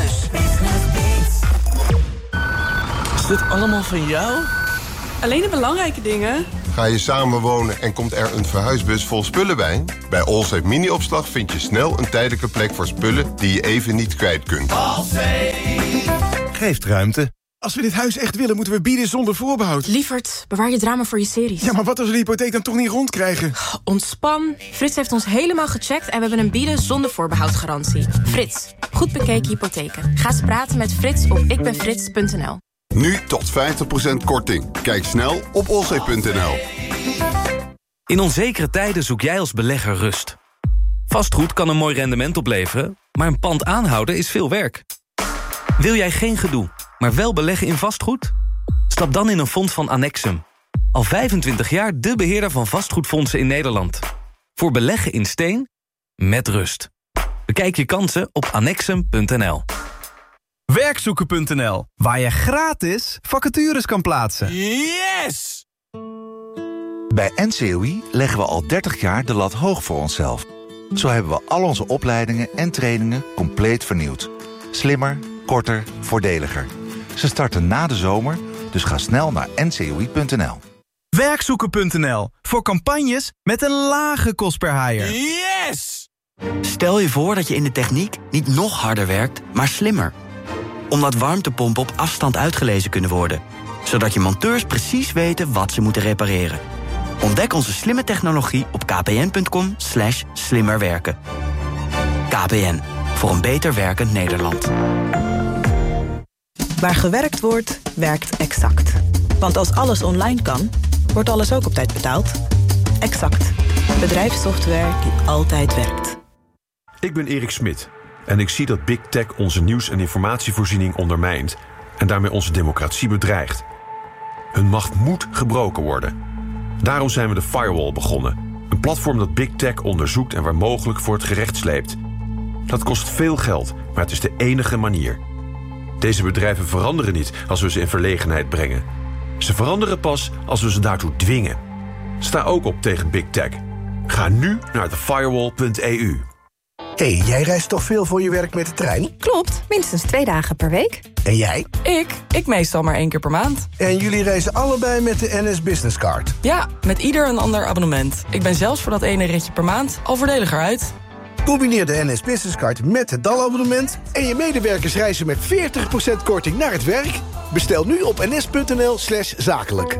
Is dit allemaal van jou? Alleen de belangrijke dingen. Ga je samenwonen en komt er een verhuisbus vol spullen bij? Bij Allsafe Mini-opslag vind je snel een tijdelijke plek voor spullen die je even niet kwijt kunt. Allsafe geeft ruimte. Als we dit huis echt willen, moeten we bieden zonder voorbehoud. Lievert, bewaar je drama voor je series. Ja, maar wat als we de hypotheek dan toch niet rondkrijgen? Ontspan. Frits heeft ons helemaal gecheckt en we hebben een bieden zonder voorbehoud garantie. Frits, goed bekeken hypotheken. Ga eens praten met Frits op ikbenfrits.nl. Nu tot 50% korting. Kijk snel op allsafe.nl. In onzekere tijden zoek jij als belegger rust. Vastgoed kan een mooi rendement opleveren, maar een pand aanhouden is veel werk. Wil jij geen gedoe, maar wel beleggen in vastgoed? Stap dan in een fonds van Annexum. Al 25 jaar de beheerder van vastgoedfondsen in Nederland. Voor beleggen in steen, met rust. Bekijk je kansen op annexum.nl. Werkzoeken.nl, waar je gratis vacatures kan plaatsen. Yes! Bij NCOI leggen we al 30 jaar de lat hoog voor onszelf. Zo hebben we al onze opleidingen en trainingen compleet vernieuwd. Slimmer, korter, voordeliger. Ze starten na de zomer, dus ga snel naar ncoi.nl. Werkzoeken.nl, voor campagnes met een lage kost per hire. Yes! Stel je voor dat je in de techniek niet nog harder werkt, maar slimmer. Omdat warmtepompen op afstand uitgelezen kunnen worden. Zodat je monteurs precies weten wat ze moeten repareren. Ontdek onze slimme technologie op kpn.com/slimmerwerken. KPN, voor een beter werkend Nederland. Waar gewerkt wordt, werkt Exact. Want als alles online kan, wordt alles ook op tijd betaald. Exact. Bedrijfssoftware die altijd werkt. Ik ben Erik Smit en ik zie dat Big Tech onze nieuws- en informatievoorziening ondermijnt en daarmee onze democratie bedreigt. Hun macht moet gebroken worden. Daarom zijn we de Firewall begonnen. Een platform dat Big Tech onderzoekt en waar mogelijk voor het gerecht sleept. Dat kost veel geld, maar het is de enige manier. Deze bedrijven veranderen niet als we ze in verlegenheid brengen. Ze veranderen pas als we ze daartoe dwingen. Sta ook op tegen Big Tech. Ga nu naar thefirewall.eu. Hé, jij reist toch veel voor je werk met de trein? Klopt, minstens 2 dagen per week. En jij? Ik meestal maar 1 keer per maand. En jullie reizen allebei met de NS Business Card? Ja, met ieder een ander abonnement. Ik ben zelfs voor dat ene ritje per maand al voordeliger uit. Combineer de NS Business Card met het DAL-abonnement en je medewerkers reizen met 40% korting naar het werk. Bestel nu op ns.nl/zakelijk.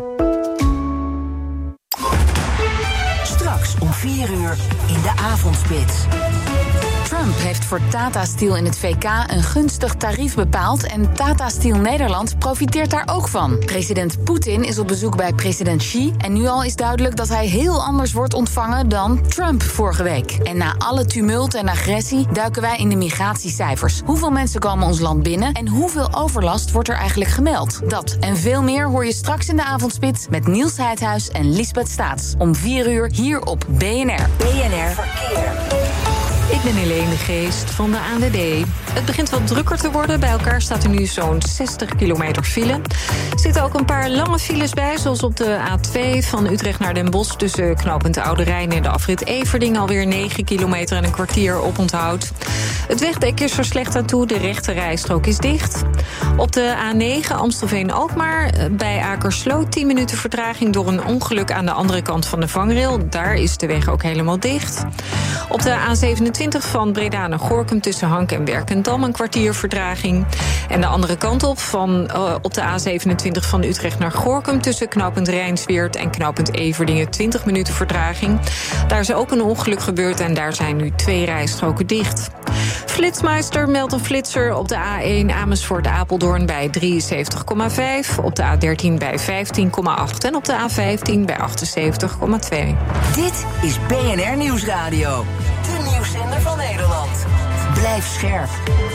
Straks om 4 uur in de avondspits. Trump heeft voor Tata Steel in het VK een gunstig tarief bepaald en Tata Steel Nederland profiteert daar ook van. President Poetin is op bezoek bij president Xi en nu al is duidelijk dat hij heel anders wordt ontvangen dan Trump vorige week. En na alle tumult en agressie duiken wij in de migratiecijfers. Hoeveel mensen komen ons land binnen en hoeveel overlast wordt er eigenlijk gemeld? Dat en veel meer hoor je straks in de avondspits met Niels Heidhuis en Liesbeth Staats. Om 4 uur hier op BNR. BNR Verkeer. Ik ben Helene de Geest van de ANWB. Het begint wat drukker te worden. Bij elkaar staat er nu zo'n 60 kilometer file. Er zitten ook een paar lange files bij, zoals op de A2 van Utrecht naar Den Bosch tussen knooppunt Oude Rijn en de afrit Everding alweer 9 kilometer en een kwartier oponthoud. Het wegdek is er slecht aan toe, de rechte rijstrook is dicht. Op de A9 Amstelveen-Alkmaar bij Akersloot 10 minuten vertraging door een ongeluk aan de andere kant van de vangrail. Daar is de weg ook helemaal dicht. Op de A27 van Breda naar Gorinchem tussen Hank en Werkendam een kwartier vertraging. En de andere kant op op de A27 van Utrecht naar Gorinchem tussen knooppunt Rijnsweert en knooppunt Everdingen 20 minuten vertraging. Daar is ook een ongeluk gebeurd en daar zijn nu 2 rijstroken dicht. Flitsmeister meldt een flitser op de A1 Amersfoort-Apeldoorn bij 73,5... op de A13 bij 15,8 en op de A15 bij 78,2. Dit is BNR Nieuwsradio, de nieuwszender van Nederland. Blijf scherp.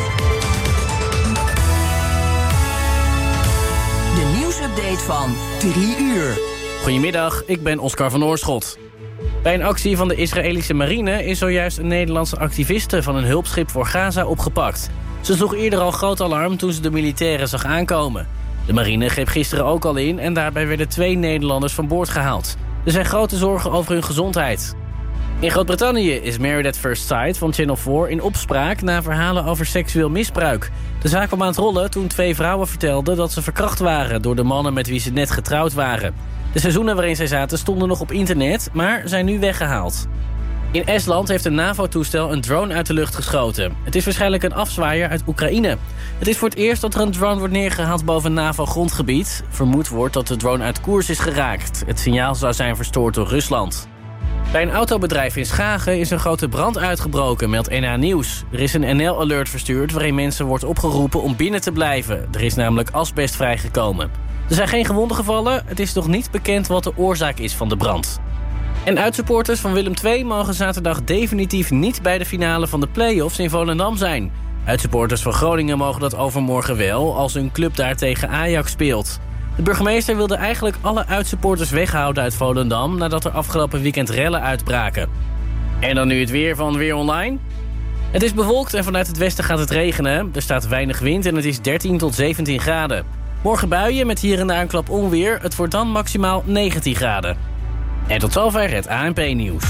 De nieuwsupdate van 3 uur. Goedemiddag, ik ben Oscar van Oorschot. Bij een actie van de Israëlische marine is zojuist een Nederlandse activiste van een hulpschip voor Gaza opgepakt. Ze sloeg eerder al groot alarm toen ze de militairen zag aankomen. De marine greep gisteren ook al in en daarbij werden 2 Nederlanders van boord gehaald. Er zijn grote zorgen over hun gezondheid. In Groot-Brittannië is Married at First Sight van Channel 4 in opspraak na verhalen over seksueel misbruik. De zaak kwam aan het rollen toen 2 vrouwen vertelden dat ze verkracht waren door de mannen met wie ze net getrouwd waren. De seizoenen waarin zij zaten stonden nog op internet, maar zijn nu weggehaald. In Estland heeft een NAVO-toestel een drone uit de lucht geschoten. Het is waarschijnlijk een afzwaaier uit Oekraïne. Het is voor het eerst dat er een drone wordt neergehaald boven NAVO-grondgebied. Vermoed wordt dat de drone uit koers is geraakt. Het signaal zou zijn verstoord door Rusland. Bij een autobedrijf in Schagen is een grote brand uitgebroken, meldt NH Nieuws. Er is een NL-alert verstuurd waarin mensen wordt opgeroepen om binnen te blijven. Er is namelijk asbest vrijgekomen. Er zijn geen gewonden gevallen, het is nog niet bekend wat de oorzaak is van de brand. En uitsupporters van Willem II mogen zaterdag definitief niet bij de finale van de play-offs in Volendam zijn. Uitsupporters van Groningen mogen dat overmorgen wel, als hun club daar tegen Ajax speelt. De burgemeester wilde eigenlijk alle uitsupporters weghouden uit Volendam nadat er afgelopen weekend rellen uitbraken. En dan nu het weer van Weer Online. Het is bewolkt en vanuit het westen gaat het regenen. Er staat weinig wind en het is 13 tot 17 graden. Morgen buien met hier en daar een klap onweer. Het wordt dan maximaal 19 graden. En tot zover het ANP-nieuws.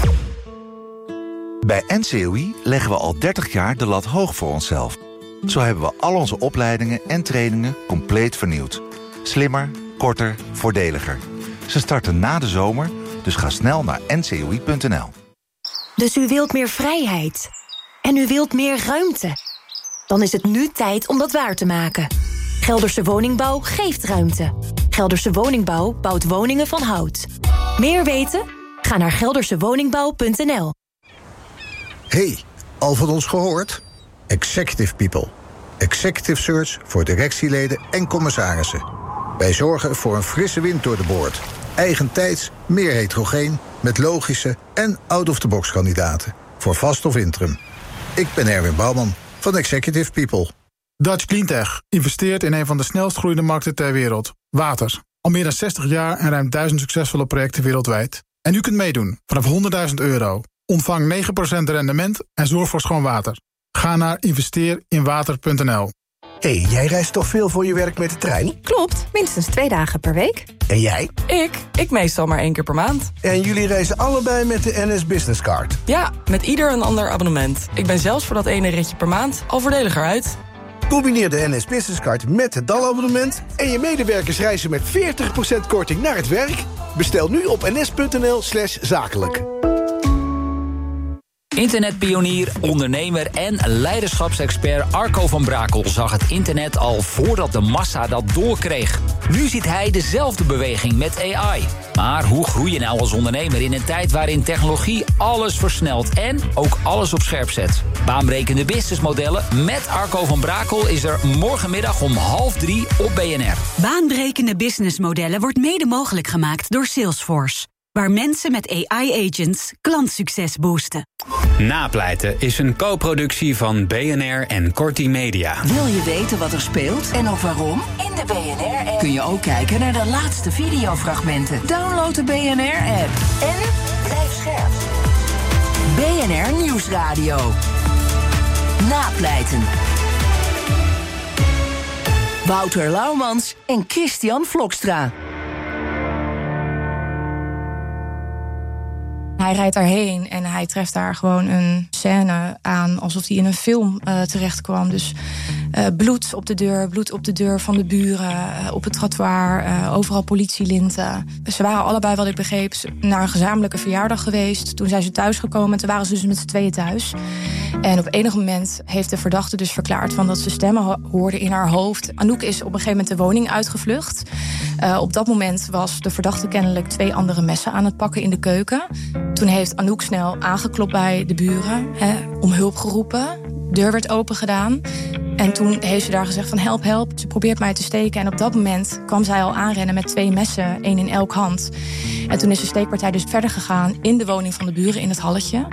Bij NCOI leggen we al 30 jaar de lat hoog voor onszelf. Zo hebben we al onze opleidingen en trainingen compleet vernieuwd. Slimmer, korter, voordeliger. Ze starten na de zomer, dus ga snel naar ncoi.nl. Dus u wilt meer vrijheid. En u wilt meer ruimte. Dan is het nu tijd om dat waar te maken. Gelderse Woningbouw geeft ruimte. Gelderse Woningbouw bouwt woningen van hout. Meer weten? Ga naar geldersewoningbouw.nl. Hey, al van ons gehoord? Executive People. Executive Search voor directieleden en commissarissen. Wij zorgen voor een frisse wind door de boord. Eigentijds, meer heterogeen, met logische en out-of-the-box kandidaten. Voor vast of interim. Ik ben Erwin Bouwman van Executive People. Dutch Cleantech investeert in een van de snelst groeiende markten ter wereld. Water. Al meer dan 60 jaar en ruim 1000 succesvolle projecten wereldwijd. En u kunt meedoen vanaf €100.000. Ontvang 9% rendement en zorg voor schoon water. Ga naar investeerinwater.nl. Hey, jij reist toch veel voor je werk met de trein? Klopt, minstens 2 dagen per week. En jij? Ik meestal maar 1 keer per maand. En jullie reizen allebei met de NS Business Card? Ja, met ieder een ander abonnement. Ik ben zelfs voor dat ene ritje per maand al voordeliger uit. Combineer de NS Business Card met het DAL-abonnement... en je medewerkers reizen met 40% korting naar het werk. Bestel nu op ns.nl/zakelijk. Internetpionier, ondernemer en leiderschapsexpert Arco van Brakel zag het internet al voordat de massa dat doorkreeg. Nu ziet hij dezelfde beweging met AI. Maar hoe groei je nou als ondernemer in een tijd waarin technologie alles versnelt en ook alles op scherp zet? Baanbrekende businessmodellen met Arco van Brakel is er morgenmiddag om 2:30 op BNR. Baanbrekende businessmodellen wordt mede mogelijk gemaakt door Salesforce. Waar mensen met AI-agents klantsucces boosten. Napleiten is een co-productie van BNR en Corti Media. Wil je weten wat er speelt en ook waarom? In de BNR-app kun je ook kijken naar de laatste videofragmenten. Download de BNR-app en blijf scherp. BNR Nieuwsradio. Napleiten. Wouter Laumans en Christian Vlokstra. Hij rijdt daarheen en hij treft daar gewoon een scène aan alsof hij in een film terecht kwam. Dus bloed op de deur van de buren, op het trottoir, overal politielinten. Ze waren allebei, wat ik begreep, naar een gezamenlijke verjaardag geweest. Toen zijn ze thuisgekomen en toen waren ze dus met z'n tweeën thuis. En op enig moment heeft de verdachte dus verklaard van dat ze stemmen hoorde in haar hoofd. Anouk is op een gegeven moment de woning uitgevlucht. Op dat moment was de verdachte kennelijk 2 andere messen aan het pakken in de keuken. Toen heeft Anouk snel aangeklopt bij de buren, om hulp geroepen. deur werd opengedaan. En toen heeft ze daar gezegd van help, help. Ze probeert mij te steken. En op dat moment kwam zij al aanrennen met 2 messen, 1 in elk hand. En toen is de steekpartij dus verder gegaan in de woning van de buren in het halletje.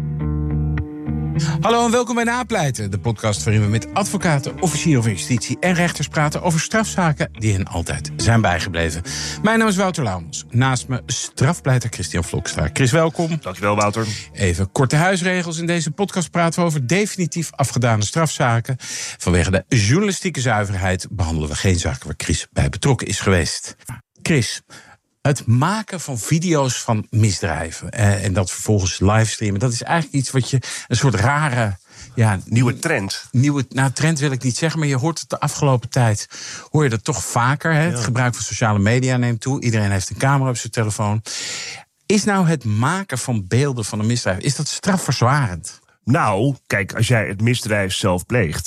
Hallo en welkom bij Napleiten, de podcast waarin we met advocaten, officieren van justitie en rechters praten over strafzaken die hen altijd zijn bijgebleven. Mijn naam is Wouter Laumans. Naast me strafpleiter Christian Vlokstra. Chris, welkom. Dankjewel, Wouter. Even korte huisregels. In deze podcast praten we over definitief afgedane strafzaken. Vanwege de journalistieke zuiverheid behandelen we geen zaken waar Chris bij betrokken is geweest. Chris, het maken van video's van misdrijven en dat vervolgens livestreamen, dat is eigenlijk iets wat je een soort rare nieuwe trend. Trend wil ik niet zeggen, maar je hoort het de afgelopen tijd, hoor je dat toch vaker. Hè? Ja. Het gebruik van sociale media neemt toe. Iedereen heeft een camera op zijn telefoon. Is nou het maken van beelden van een misdrijf, is dat strafverzwarend? Nou, kijk, als jij het misdrijf zelf pleegt,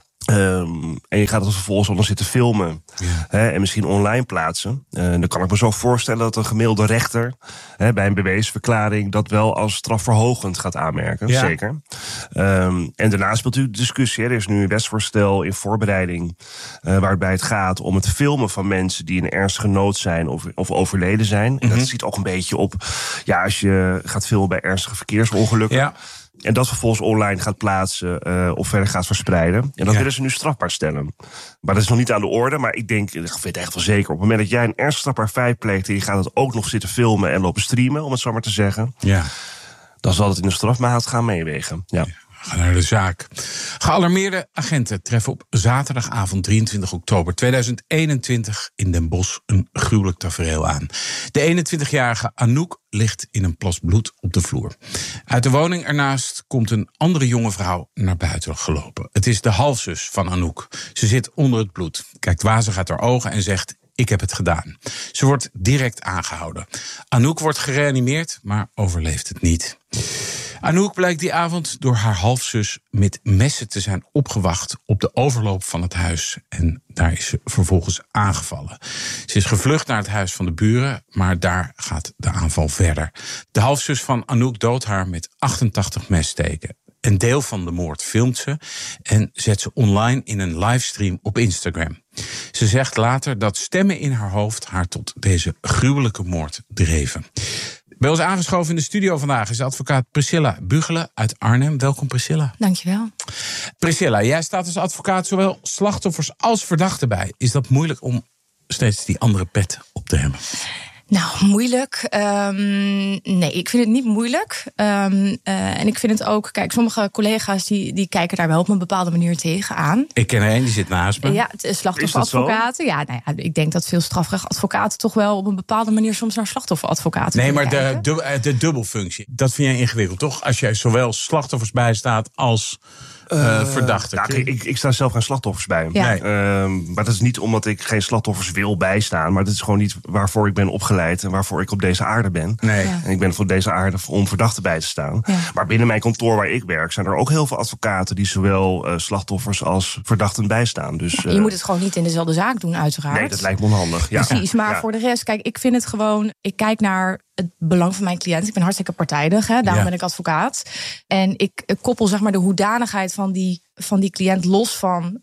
en je gaat het vervolgens onder zitten filmen, en misschien online plaatsen, dan kan ik me zo voorstellen dat een gemiddelde rechter bij een beweesverklaring dat wel als strafverhogend gaat aanmerken. Ja. Zeker. En daarnaast speelt u de discussie. Er is nu een wetsvoorstel in voorbereiding waarbij het gaat om het filmen van mensen die in ernstige nood zijn of overleden zijn. En dat ziet ook een beetje op, als je gaat filmen bij ernstige verkeersongelukken. Ja. En dat vervolgens online gaat plaatsen of verder gaat verspreiden. En dat willen ze nu strafbaar stellen. Maar dat is nog niet aan de orde. Maar ik weet het echt wel zeker. Op het moment dat jij een ernstig strafbaar feit pleegt en je gaat het ook nog zitten filmen en lopen streamen, om het zo maar te zeggen, dan zal het in de strafmaat gaan meewegen. Ja. We gaan naar de zaak. Gealarmeerde agenten treffen op zaterdagavond 23 oktober 2021 in Den Bosch een gruwelijk tafereel aan. De 21-jarige Anouk ligt in een plas bloed op de vloer. Uit de woning ernaast komt een andere jonge vrouw naar buiten gelopen. Het is de halfzus van Anouk. Ze zit onder het bloed, kijkt wazig uit haar ogen en zegt: ik heb het gedaan. Ze wordt direct aangehouden. Anouk wordt gereanimeerd, maar overleeft het niet. Anouk blijkt die avond door haar halfzus met messen te zijn opgewacht op de overloop van het huis. En daar is ze vervolgens aangevallen. Ze is gevlucht naar het huis van de buren, maar daar gaat de aanval verder. De halfzus van Anouk doodt haar met 88 messteken. Een deel van de moord filmt ze en zet ze online in een livestream op Instagram. Ze zegt later dat stemmen in haar hoofd haar tot deze gruwelijke moord dreven. Bij ons aangeschoven in de studio vandaag is advocaat Priscilla Bugelen uit Arnhem. Welkom, Priscilla. Dankjewel. Priscilla, jij staat als advocaat zowel slachtoffers als verdachten bij. Is dat moeilijk om steeds die andere pet op te hebben? Nou, moeilijk. Nee, ik vind het niet moeilijk. En ik vind het ook, kijk, sommige collega's die kijken daar wel op een bepaalde manier tegenaan. Ik ken er een, die zit naast me. Ja, slachtofferadvocaten. Ja, nou ja, ik denk dat veel strafrechtadvocaten toch wel op een bepaalde manier soms naar slachtofferadvocaten kijken. De dubbelfunctie, dat vind jij ingewikkeld, toch? Als jij zowel slachtoffers bijstaat als verdachten. Nou, ik sta zelf geen slachtoffers bij. Ja. Nee. Maar dat is niet omdat ik geen slachtoffers wil bijstaan. Maar dat is gewoon niet waarvoor ik ben opgeleid en waarvoor ik op deze aarde ben. Nee. Ja. En ik ben voor deze aarde om verdachten bij te staan. Ja. Maar binnen mijn kantoor waar ik werk zijn er ook heel veel advocaten die zowel slachtoffers als verdachten bijstaan. Dus, je moet het gewoon niet in dezelfde zaak doen, uiteraard. Nee, dat lijkt me onhandig. Ja. Precies, maar voor de rest, kijk, ik vind het gewoon, ik kijk naar het belang van mijn cliënt. Ik ben hartstikke partijdig, daarom ben ik advocaat. En ik koppel zeg maar de hoedanigheid van die cliënt los van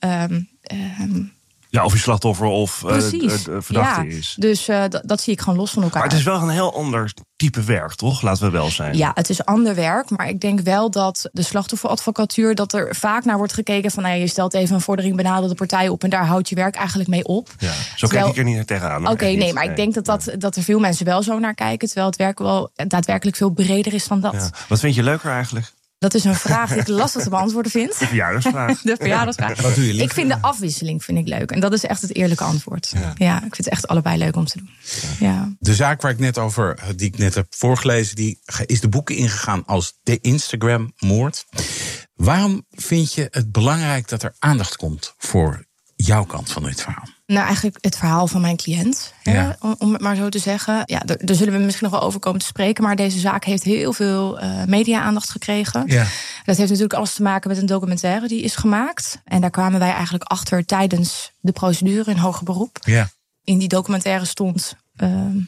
of je slachtoffer of verdachte is. Dus dat zie ik gewoon los van elkaar. Maar het is wel een heel ander type werk, toch? Laten we wel zijn. Ja, het is ander werk. Maar ik denk wel dat de slachtofferadvocatuur, dat er vaak naar wordt gekeken van, je stelt even een vordering benaderde partij op en daar houdt je werk eigenlijk mee op. Ja, zo kijk ik er niet tegenaan. Oké, maar ik denk dat er veel mensen wel zo naar kijken, terwijl het werk wel daadwerkelijk veel breder is dan dat. Ja. Wat vind je leuker eigenlijk? Dat is een vraag die ik lastig te beantwoorden vind. De verjaardagsvraag. De verjaardagsvraag. Wat doe je liever? Ik vind de afwisseling leuk. En dat is echt het eerlijke antwoord. Ja, ik vind het echt allebei leuk om te doen. Ja. De zaak waar ik net over, die ik net heb voorgelezen, die is de boeken ingegaan als de Instagram-moord. Waarom vind je het belangrijk dat er aandacht komt voor jouw kant van dit verhaal? Nou, eigenlijk het verhaal van mijn cliënt, om het maar zo te zeggen. Ja, daar zullen we misschien nog wel over komen te spreken. Maar deze zaak heeft heel veel media-aandacht gekregen. Ja. Dat heeft natuurlijk alles te maken met een documentaire die is gemaakt. En daar kwamen wij eigenlijk achter tijdens de procedure in hoger beroep. Ja. In die documentaire stond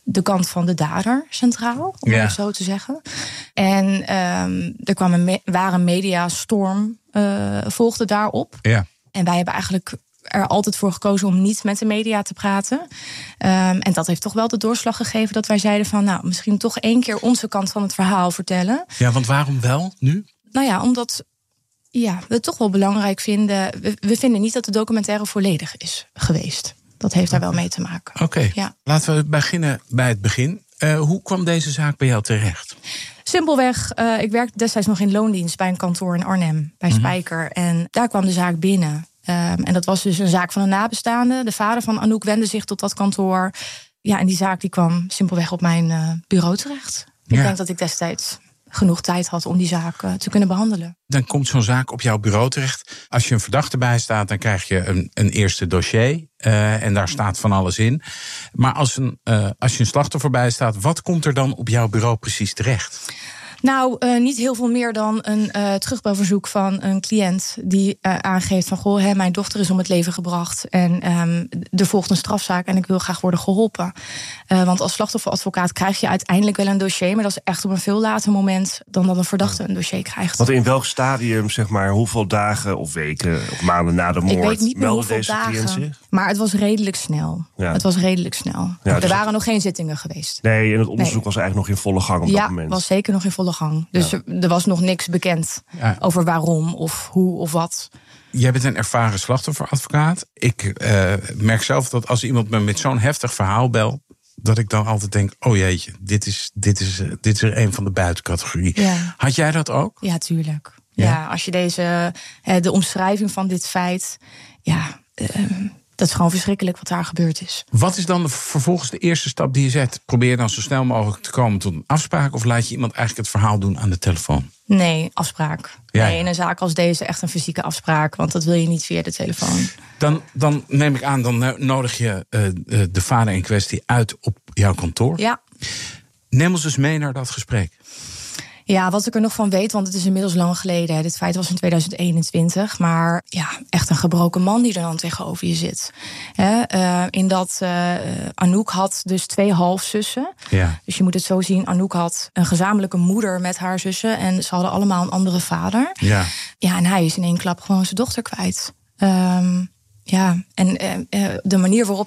de kant van de dader centraal, om het zo te zeggen. En er kwam een ware mediastorm, volgde daarop. Ja. En wij hebben eigenlijk er altijd voor gekozen om niet met de media te praten. En dat heeft toch wel de doorslag gegeven dat wij zeiden van, nou, misschien toch 1 keer onze kant van het verhaal vertellen. Ja, want waarom wel nu? Nou ja, omdat we het toch wel belangrijk vinden. We vinden niet dat de documentaire volledig is geweest. Dat heeft daar wel mee te maken. Oké. Ja. Laten we beginnen bij het begin. Hoe kwam deze zaak bij jou terecht? Simpelweg, ik werkte destijds nog in loondienst bij een kantoor in Arnhem, bij Spijker. En daar kwam de zaak binnen. En dat was dus een zaak van een nabestaande. De vader van Anouk wendde zich tot dat kantoor. Ja, en die zaak die kwam simpelweg op mijn bureau terecht. Ik denk dat ik destijds genoeg tijd had om die zaak te kunnen behandelen. Dan komt zo'n zaak op jouw bureau terecht. Als je een verdachte bijstaat, dan krijg je een eerste dossier. En daar staat van alles in. Maar als je een slachtoffer bijstaat, wat komt er dan op jouw bureau precies terecht? Nou, niet heel veel meer dan een terugbelverzoek van een cliënt die aangeeft van, goh, mijn dochter is om het leven gebracht en er volgt een strafzaak en ik wil graag worden geholpen. Want als slachtofferadvocaat krijg je uiteindelijk wel een dossier, maar dat is echt op een veel later moment dan dat een verdachte een dossier krijgt. Want in welk stadium, zeg maar, hoeveel dagen of weken of maanden na de moord ik weet niet meer meldde hoeveel deze cliënt dagen, zich? Maar het was redelijk snel. Ja. Het was redelijk snel. Ja, er waren nog geen zittingen geweest. Nee, en het onderzoek was eigenlijk nog in volle gang op dat moment. Ja, was zeker nog in volle gang. Dus er was nog niks bekend over waarom of hoe of wat. Jij bent een ervaren slachtofferadvocaat. Ik merk zelf dat als iemand me met zo'n heftig verhaal belt, dat ik dan altijd denk, oh jeetje, dit is er een van de buitencategorie. Ja. Had jij dat ook? Ja, tuurlijk. Ja, als je de omschrijving van dit feit, dat is gewoon verschrikkelijk wat daar gebeurd is. Wat is dan vervolgens de eerste stap die je zet? Probeer je dan zo snel mogelijk te komen tot een afspraak, of laat je iemand eigenlijk het verhaal doen aan de telefoon? Nee, afspraak. Ja. Nee, in een zaak als deze echt een fysieke afspraak, want dat wil je niet via de telefoon. Dan neem ik aan, dan nodig je de vader in kwestie uit op jouw kantoor. Ja. Neem ons dus mee naar dat gesprek. Ja, wat ik er nog van weet, want het is inmiddels lang geleden. Dit feit was in 2021. Maar ja, echt een gebroken man die er dan tegenover je zit. Anouk had dus 2 halfzussen. Ja. Dus je moet het zo zien, Anouk had een gezamenlijke moeder met haar zussen. En ze hadden allemaal een andere vader. Ja, en hij is in 1 klap gewoon zijn dochter kwijt. De manier waarop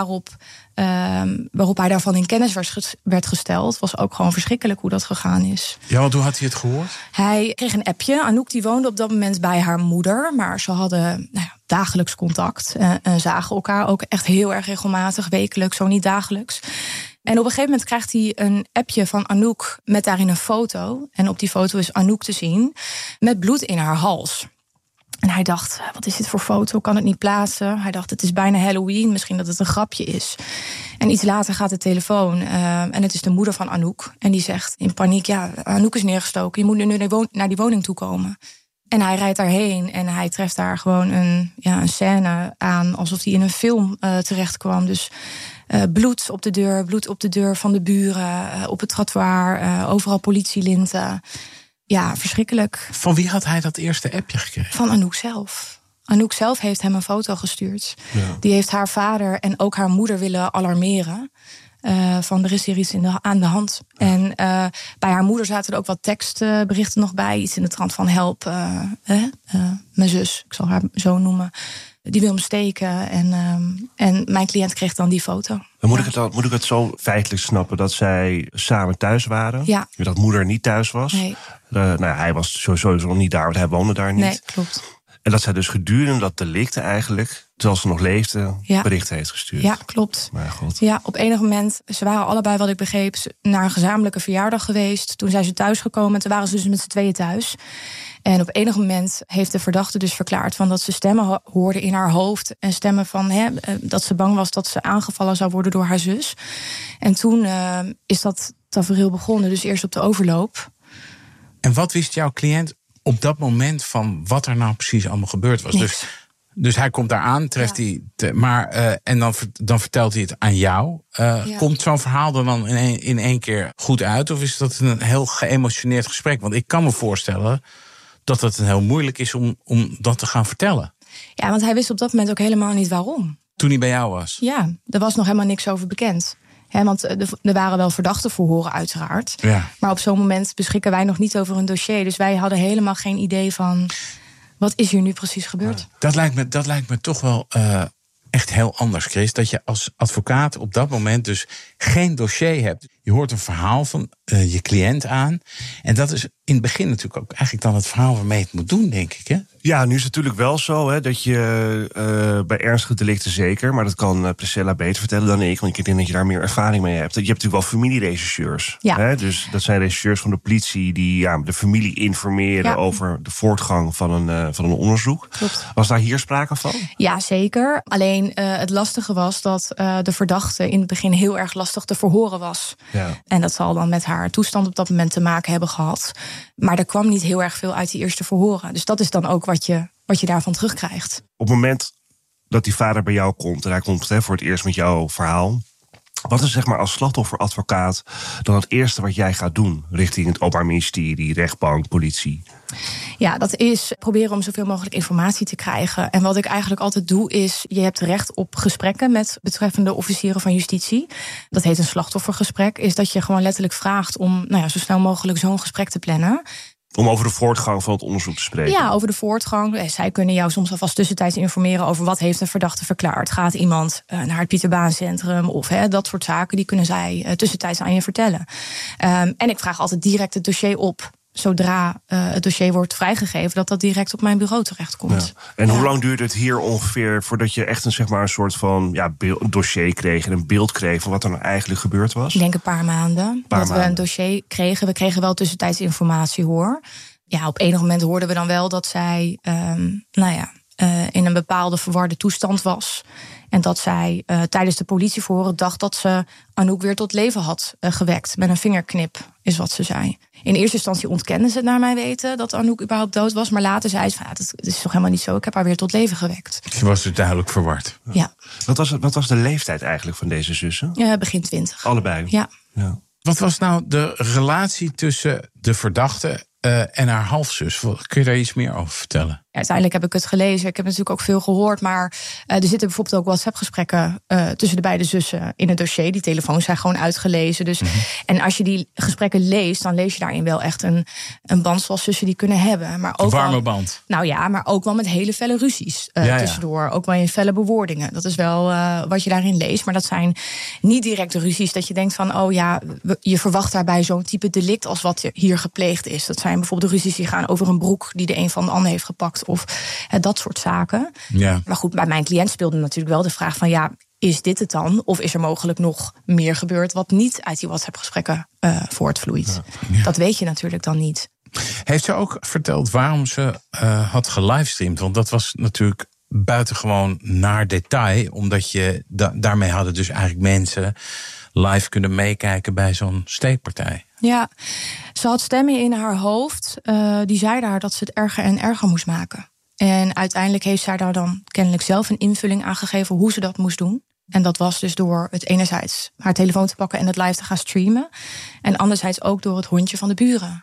hij daarvan in kennis werd gesteld, was ook gewoon verschrikkelijk hoe dat gegaan is. Ja, want hoe had hij het gehoord? Hij kreeg een appje. Anouk die woonde op dat moment bij haar moeder, maar ze hadden dagelijks contact. En zagen elkaar ook echt heel erg regelmatig, wekelijks, zo niet dagelijks. En op een gegeven moment krijgt hij een appje van Anouk met daarin een foto. En op die foto is Anouk te zien met bloed in haar hals. En hij dacht, wat is dit voor foto? Kan het niet plaatsen? Hij dacht, het is bijna Halloween, misschien dat het een grapje is. En iets later gaat de telefoon en het is de moeder van Anouk. En die zegt in paniek, Anouk is neergestoken. Je moet nu naar die woning toe komen. En hij rijdt daarheen en hij treft daar gewoon een scène aan, alsof hij in een film terecht kwam. Dus bloed op de deur van de buren, op het trottoir, overal politielinten. Ja, verschrikkelijk. Van wie had hij dat eerste appje gekregen? Van Anouk zelf. Anouk zelf heeft hem een foto gestuurd. Ja. Die heeft haar vader en ook haar moeder willen alarmeren. Van er is hier iets aan de hand. En bij haar moeder zaten er ook wat tekstberichten nog bij. Iets in de trant van help, mijn zus, ik zal haar zo noemen. Die wil me steken. En mijn cliënt kreeg dan die foto. Moet ik het zo feitelijk snappen dat zij samen thuis waren? Ja. Dat moeder niet thuis was? Nee. Hij was sowieso niet daar, want hij woonde daar niet. Nee, klopt. En dat zij dus gedurende dat delict eigenlijk, terwijl ze nog leefde, berichten heeft gestuurd. Ja, klopt. Maar god. Ja, op enig moment, ze waren allebei, wat ik begreep, naar een gezamenlijke verjaardag geweest. Toen zijn ze thuisgekomen, toen waren ze dus met z'n tweeën thuis. En op enig moment heeft de verdachte dus verklaard van dat ze stemmen hoorde in haar hoofd. En stemmen van dat ze bang was dat ze aangevallen zou worden door haar zus. En toen is dat tafereel begonnen, dus eerst op de overloop. En wat wist jouw cliënt op dat moment van wat er nou precies allemaal gebeurd was? Dus hij komt daar aan, treft hij. En dan vertelt hij het aan jou. Komt zo'n verhaal dan in één keer goed uit? Of is dat een heel geëmotioneerd gesprek? Want ik kan me voorstellen dat het heel moeilijk is om dat te gaan vertellen. Ja, want hij wist op dat moment ook helemaal niet waarom. Toen hij bij jou was? Ja, er was nog helemaal niks over bekend. Want er waren wel verdachte verhoren uiteraard. Ja. Maar op zo'n moment beschikken wij nog niet over een dossier. Dus wij hadden helemaal geen idee van... wat is hier nu precies gebeurd? Dat lijkt me toch wel echt heel anders, Chris. Dat je als advocaat op dat moment dus geen dossier hebt. Je hoort een verhaal van je cliënt aan. En dat is in het begin natuurlijk ook eigenlijk dan het verhaal waarmee je het moet doen, denk ik, hè? Ja, nu is het natuurlijk wel zo dat je bij ernstige delicten zeker... maar dat kan Priscilla beter vertellen dan ik... want ik denk dat je daar meer ervaring mee hebt. Je hebt natuurlijk wel familieregisseurs. Ja. Dus dat zijn regisseurs van de politie... die de familie informeren over de voortgang van een onderzoek. Klopt. Was daar hier sprake van? Ja, zeker. Alleen het lastige was dat de verdachte in het begin heel erg lastig te verhoren was. Ja. En dat zal dan met haar toestand op dat moment te maken hebben gehad. Maar er kwam niet heel erg veel uit die eerste verhoren. Dus dat is dan ook wat je daarvan terugkrijgt. Op het moment dat die vader bij jou komt... en hij komt voor het eerst met jouw verhaal... wat is zeg maar als slachtofferadvocaat dan het eerste wat jij gaat doen... richting het Openbaar Ministerie, rechtbank, politie? Ja, dat is proberen om zoveel mogelijk informatie te krijgen. En wat ik eigenlijk altijd doe is... je hebt recht op gesprekken met betreffende officieren van justitie. Dat heet een slachtoffergesprek. Is dat je gewoon letterlijk vraagt om zo snel mogelijk zo'n gesprek te plannen... Om over de voortgang van het onderzoek te spreken? Ja, over de voortgang. Zij kunnen jou soms alvast tussentijds informeren... over wat heeft een verdachte verklaard. Gaat iemand naar het Pieter Baan Centrum of dat soort zaken... die kunnen zij tussentijds aan je vertellen. En ik vraag altijd direct het dossier op... zodra het dossier wordt vrijgegeven... dat direct op mijn bureau terechtkomt. Ja. En hoe lang duurde het hier ongeveer... voordat je echt een soort van dossier kreeg... en een beeld kreeg van wat er nou eigenlijk gebeurd was? Ik denk een paar maanden we een dossier kregen. We kregen wel tussentijds informatie, hoor. Ja, op enig moment hoorden we dan wel dat zij... in een bepaalde verwarde toestand was... En dat zij tijdens de politieverhoren dacht dat ze Anouk weer tot leven had gewekt. Met een vingerknip, is wat ze zei. In eerste instantie ontkende ze het naar mijn weten... dat Anouk überhaupt dood was. Maar later zei ze, dat is toch helemaal niet zo. Ik heb haar weer tot leven gewekt. Ze was dus duidelijk verward. Ja. Wat was de leeftijd eigenlijk van deze zussen? Begin 20. Allebei? Ja. Wat was nou de relatie tussen de verdachte en haar halfzus? Kun je daar iets meer over vertellen? Uiteindelijk heb ik het gelezen. Ik heb natuurlijk ook veel gehoord. Maar er zitten bijvoorbeeld ook WhatsApp-gesprekken tussen de beide zussen in het dossier. Die telefoons zijn gewoon uitgelezen. Dus, En als je die gesprekken leest, dan lees je daarin wel echt een band zoals zussen die kunnen hebben. Maar ook een warme band. Nou ja, maar ook wel met hele felle ruzies tussendoor. Ook wel in felle bewoordingen. Dat is wel wat je daarin leest. Maar dat zijn niet direct ruzies dat je denkt van... je verwacht daarbij zo'n type delict als wat hier gepleegd is. Dat zijn bijvoorbeeld ruzies die gaan over een broek die de een van de ander heeft gepakt. Of dat soort zaken. Ja. Maar goed, bij mijn cliënt speelde natuurlijk wel de vraag van... is dit het dan? Of is er mogelijk nog meer gebeurd... wat niet uit die WhatsApp-gesprekken voortvloeit? Ja. Dat weet je natuurlijk dan niet. Heeft ze ook verteld waarom ze had gelivestreamd? Want dat was natuurlijk buitengewoon naar detail. Omdat je daarmee hadden dus eigenlijk mensen... live kunnen meekijken bij zo'n steekpartij. Ja, ze had stemmen in haar hoofd. Die zeiden haar dat ze het erger en erger moest maken. En uiteindelijk heeft zij daar dan kennelijk zelf een invulling aan gegeven... hoe ze dat moest doen. En dat was dus door het enerzijds haar telefoon te pakken... en het live te gaan streamen. En anderzijds ook door het hondje van de buren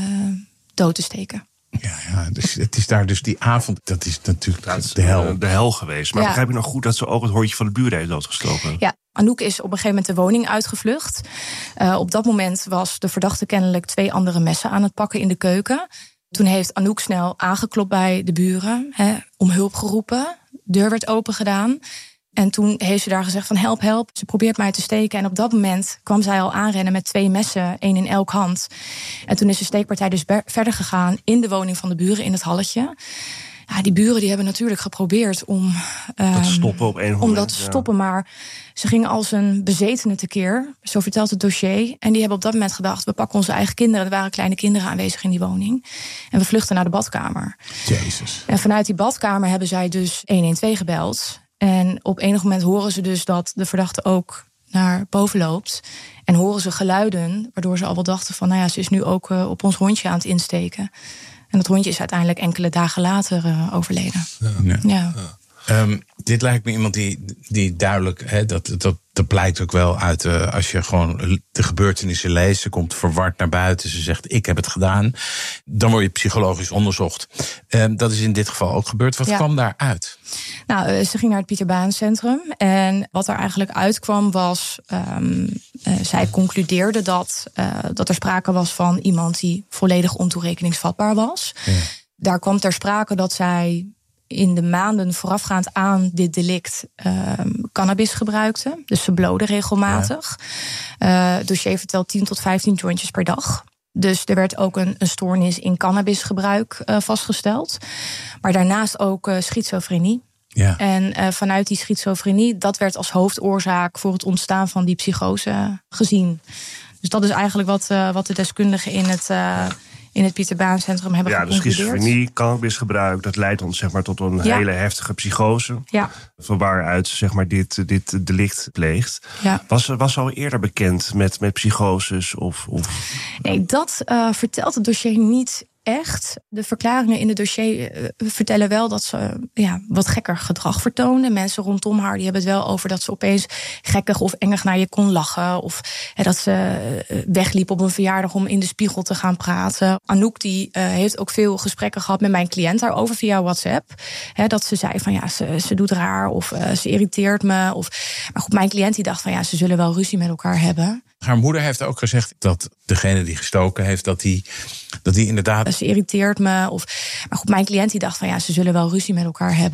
dood te steken. Ja, dus het is daar dus die avond, dat is natuurlijk de hel. De hel geweest. Maar begrijp je nog goed dat ze ook het hondje van de buren heeft doodgestoken? Ja, Anouk is op een gegeven moment de woning uitgevlucht. Op dat moment was de verdachte kennelijk 2 andere messen aan het pakken in de keuken. Toen heeft Anouk snel aangeklopt bij de buren, om hulp geroepen. De deur werd open gedaan. En toen heeft ze daar gezegd van help, help. Ze probeert mij te steken. En op dat moment kwam zij al aanrennen met 2 messen, 1 in elk hand. En toen is de steekpartij dus verder gegaan in de woning van de buren in het halletje. Ja, die buren die hebben natuurlijk geprobeerd om dat te stoppen op een om dat te stoppen. Maar ze gingen als een bezetene tekeer. Zo vertelt het dossier. En die hebben op dat moment gedacht, we pakken onze eigen kinderen. Er waren kleine kinderen aanwezig in die woning. En we vluchten naar de badkamer. Jezus. En vanuit die badkamer hebben zij dus 112 gebeld. En op enig moment horen ze dus dat de verdachte ook naar boven loopt. En horen ze geluiden, waardoor ze al wel dachten van... ze is nu ook op ons hondje aan het insteken. En dat hondje is uiteindelijk enkele dagen later overleden. Ja. dit lijkt me iemand die duidelijk... Dat blijkt ook wel uit als je gewoon de gebeurtenissen leest. Ze komt verward naar buiten. Ze zegt, ik heb het gedaan. Dan word je psychologisch onderzocht. Dat is in dit geval ook gebeurd. Wat kwam daaruit? Nou, ze ging naar het Pieter Baan Centrum. En wat er eigenlijk uitkwam was... zij concludeerde dat er sprake was van iemand die volledig ontoerekeningsvatbaar was. Ja. Daar kwam ter sprake dat zij... in de maanden voorafgaand aan dit delict cannabis gebruikte. Dus ze blode regelmatig. Het dossier vertelt 10 tot 15 jointjes per dag. Dus er werd ook een stoornis in cannabisgebruik vastgesteld. Maar daarnaast ook schizofrenie. Ja. En vanuit die schizofrenie, dat werd als hoofdoorzaak... voor het ontstaan van die psychose gezien. Dus dat is eigenlijk wat de deskundigen in het Pieter Baan Centrum hebben geconcludeerd. Ja, de schizofrenie, cannabisgebruik, dat leidt ons tot een hele heftige psychose. Ja. Van waaruit dit delict pleegt. Ja. Was al eerder bekend met psychoses? Of? Nee, dat vertelt het dossier niet echt. De verklaringen in het dossier vertellen wel dat ze wat gekker gedrag vertoonde. Mensen rondom haar die hebben het wel over dat ze opeens gekkig of engig naar je kon lachen. Of dat ze wegliep op een verjaardag om in de spiegel te gaan praten. Anouk die heeft ook veel gesprekken gehad met mijn cliënt daarover via WhatsApp. Dat ze zei van ze doet raar of ze irriteert me. Maar goed, mijn cliënt die dacht van ze zullen wel ruzie met elkaar hebben. Haar moeder heeft ook gezegd dat degene die gestoken heeft, dat die inderdaad... Ze irriteert me. Maar goed, mijn cliënt die dacht van ze zullen wel ruzie met elkaar hebben.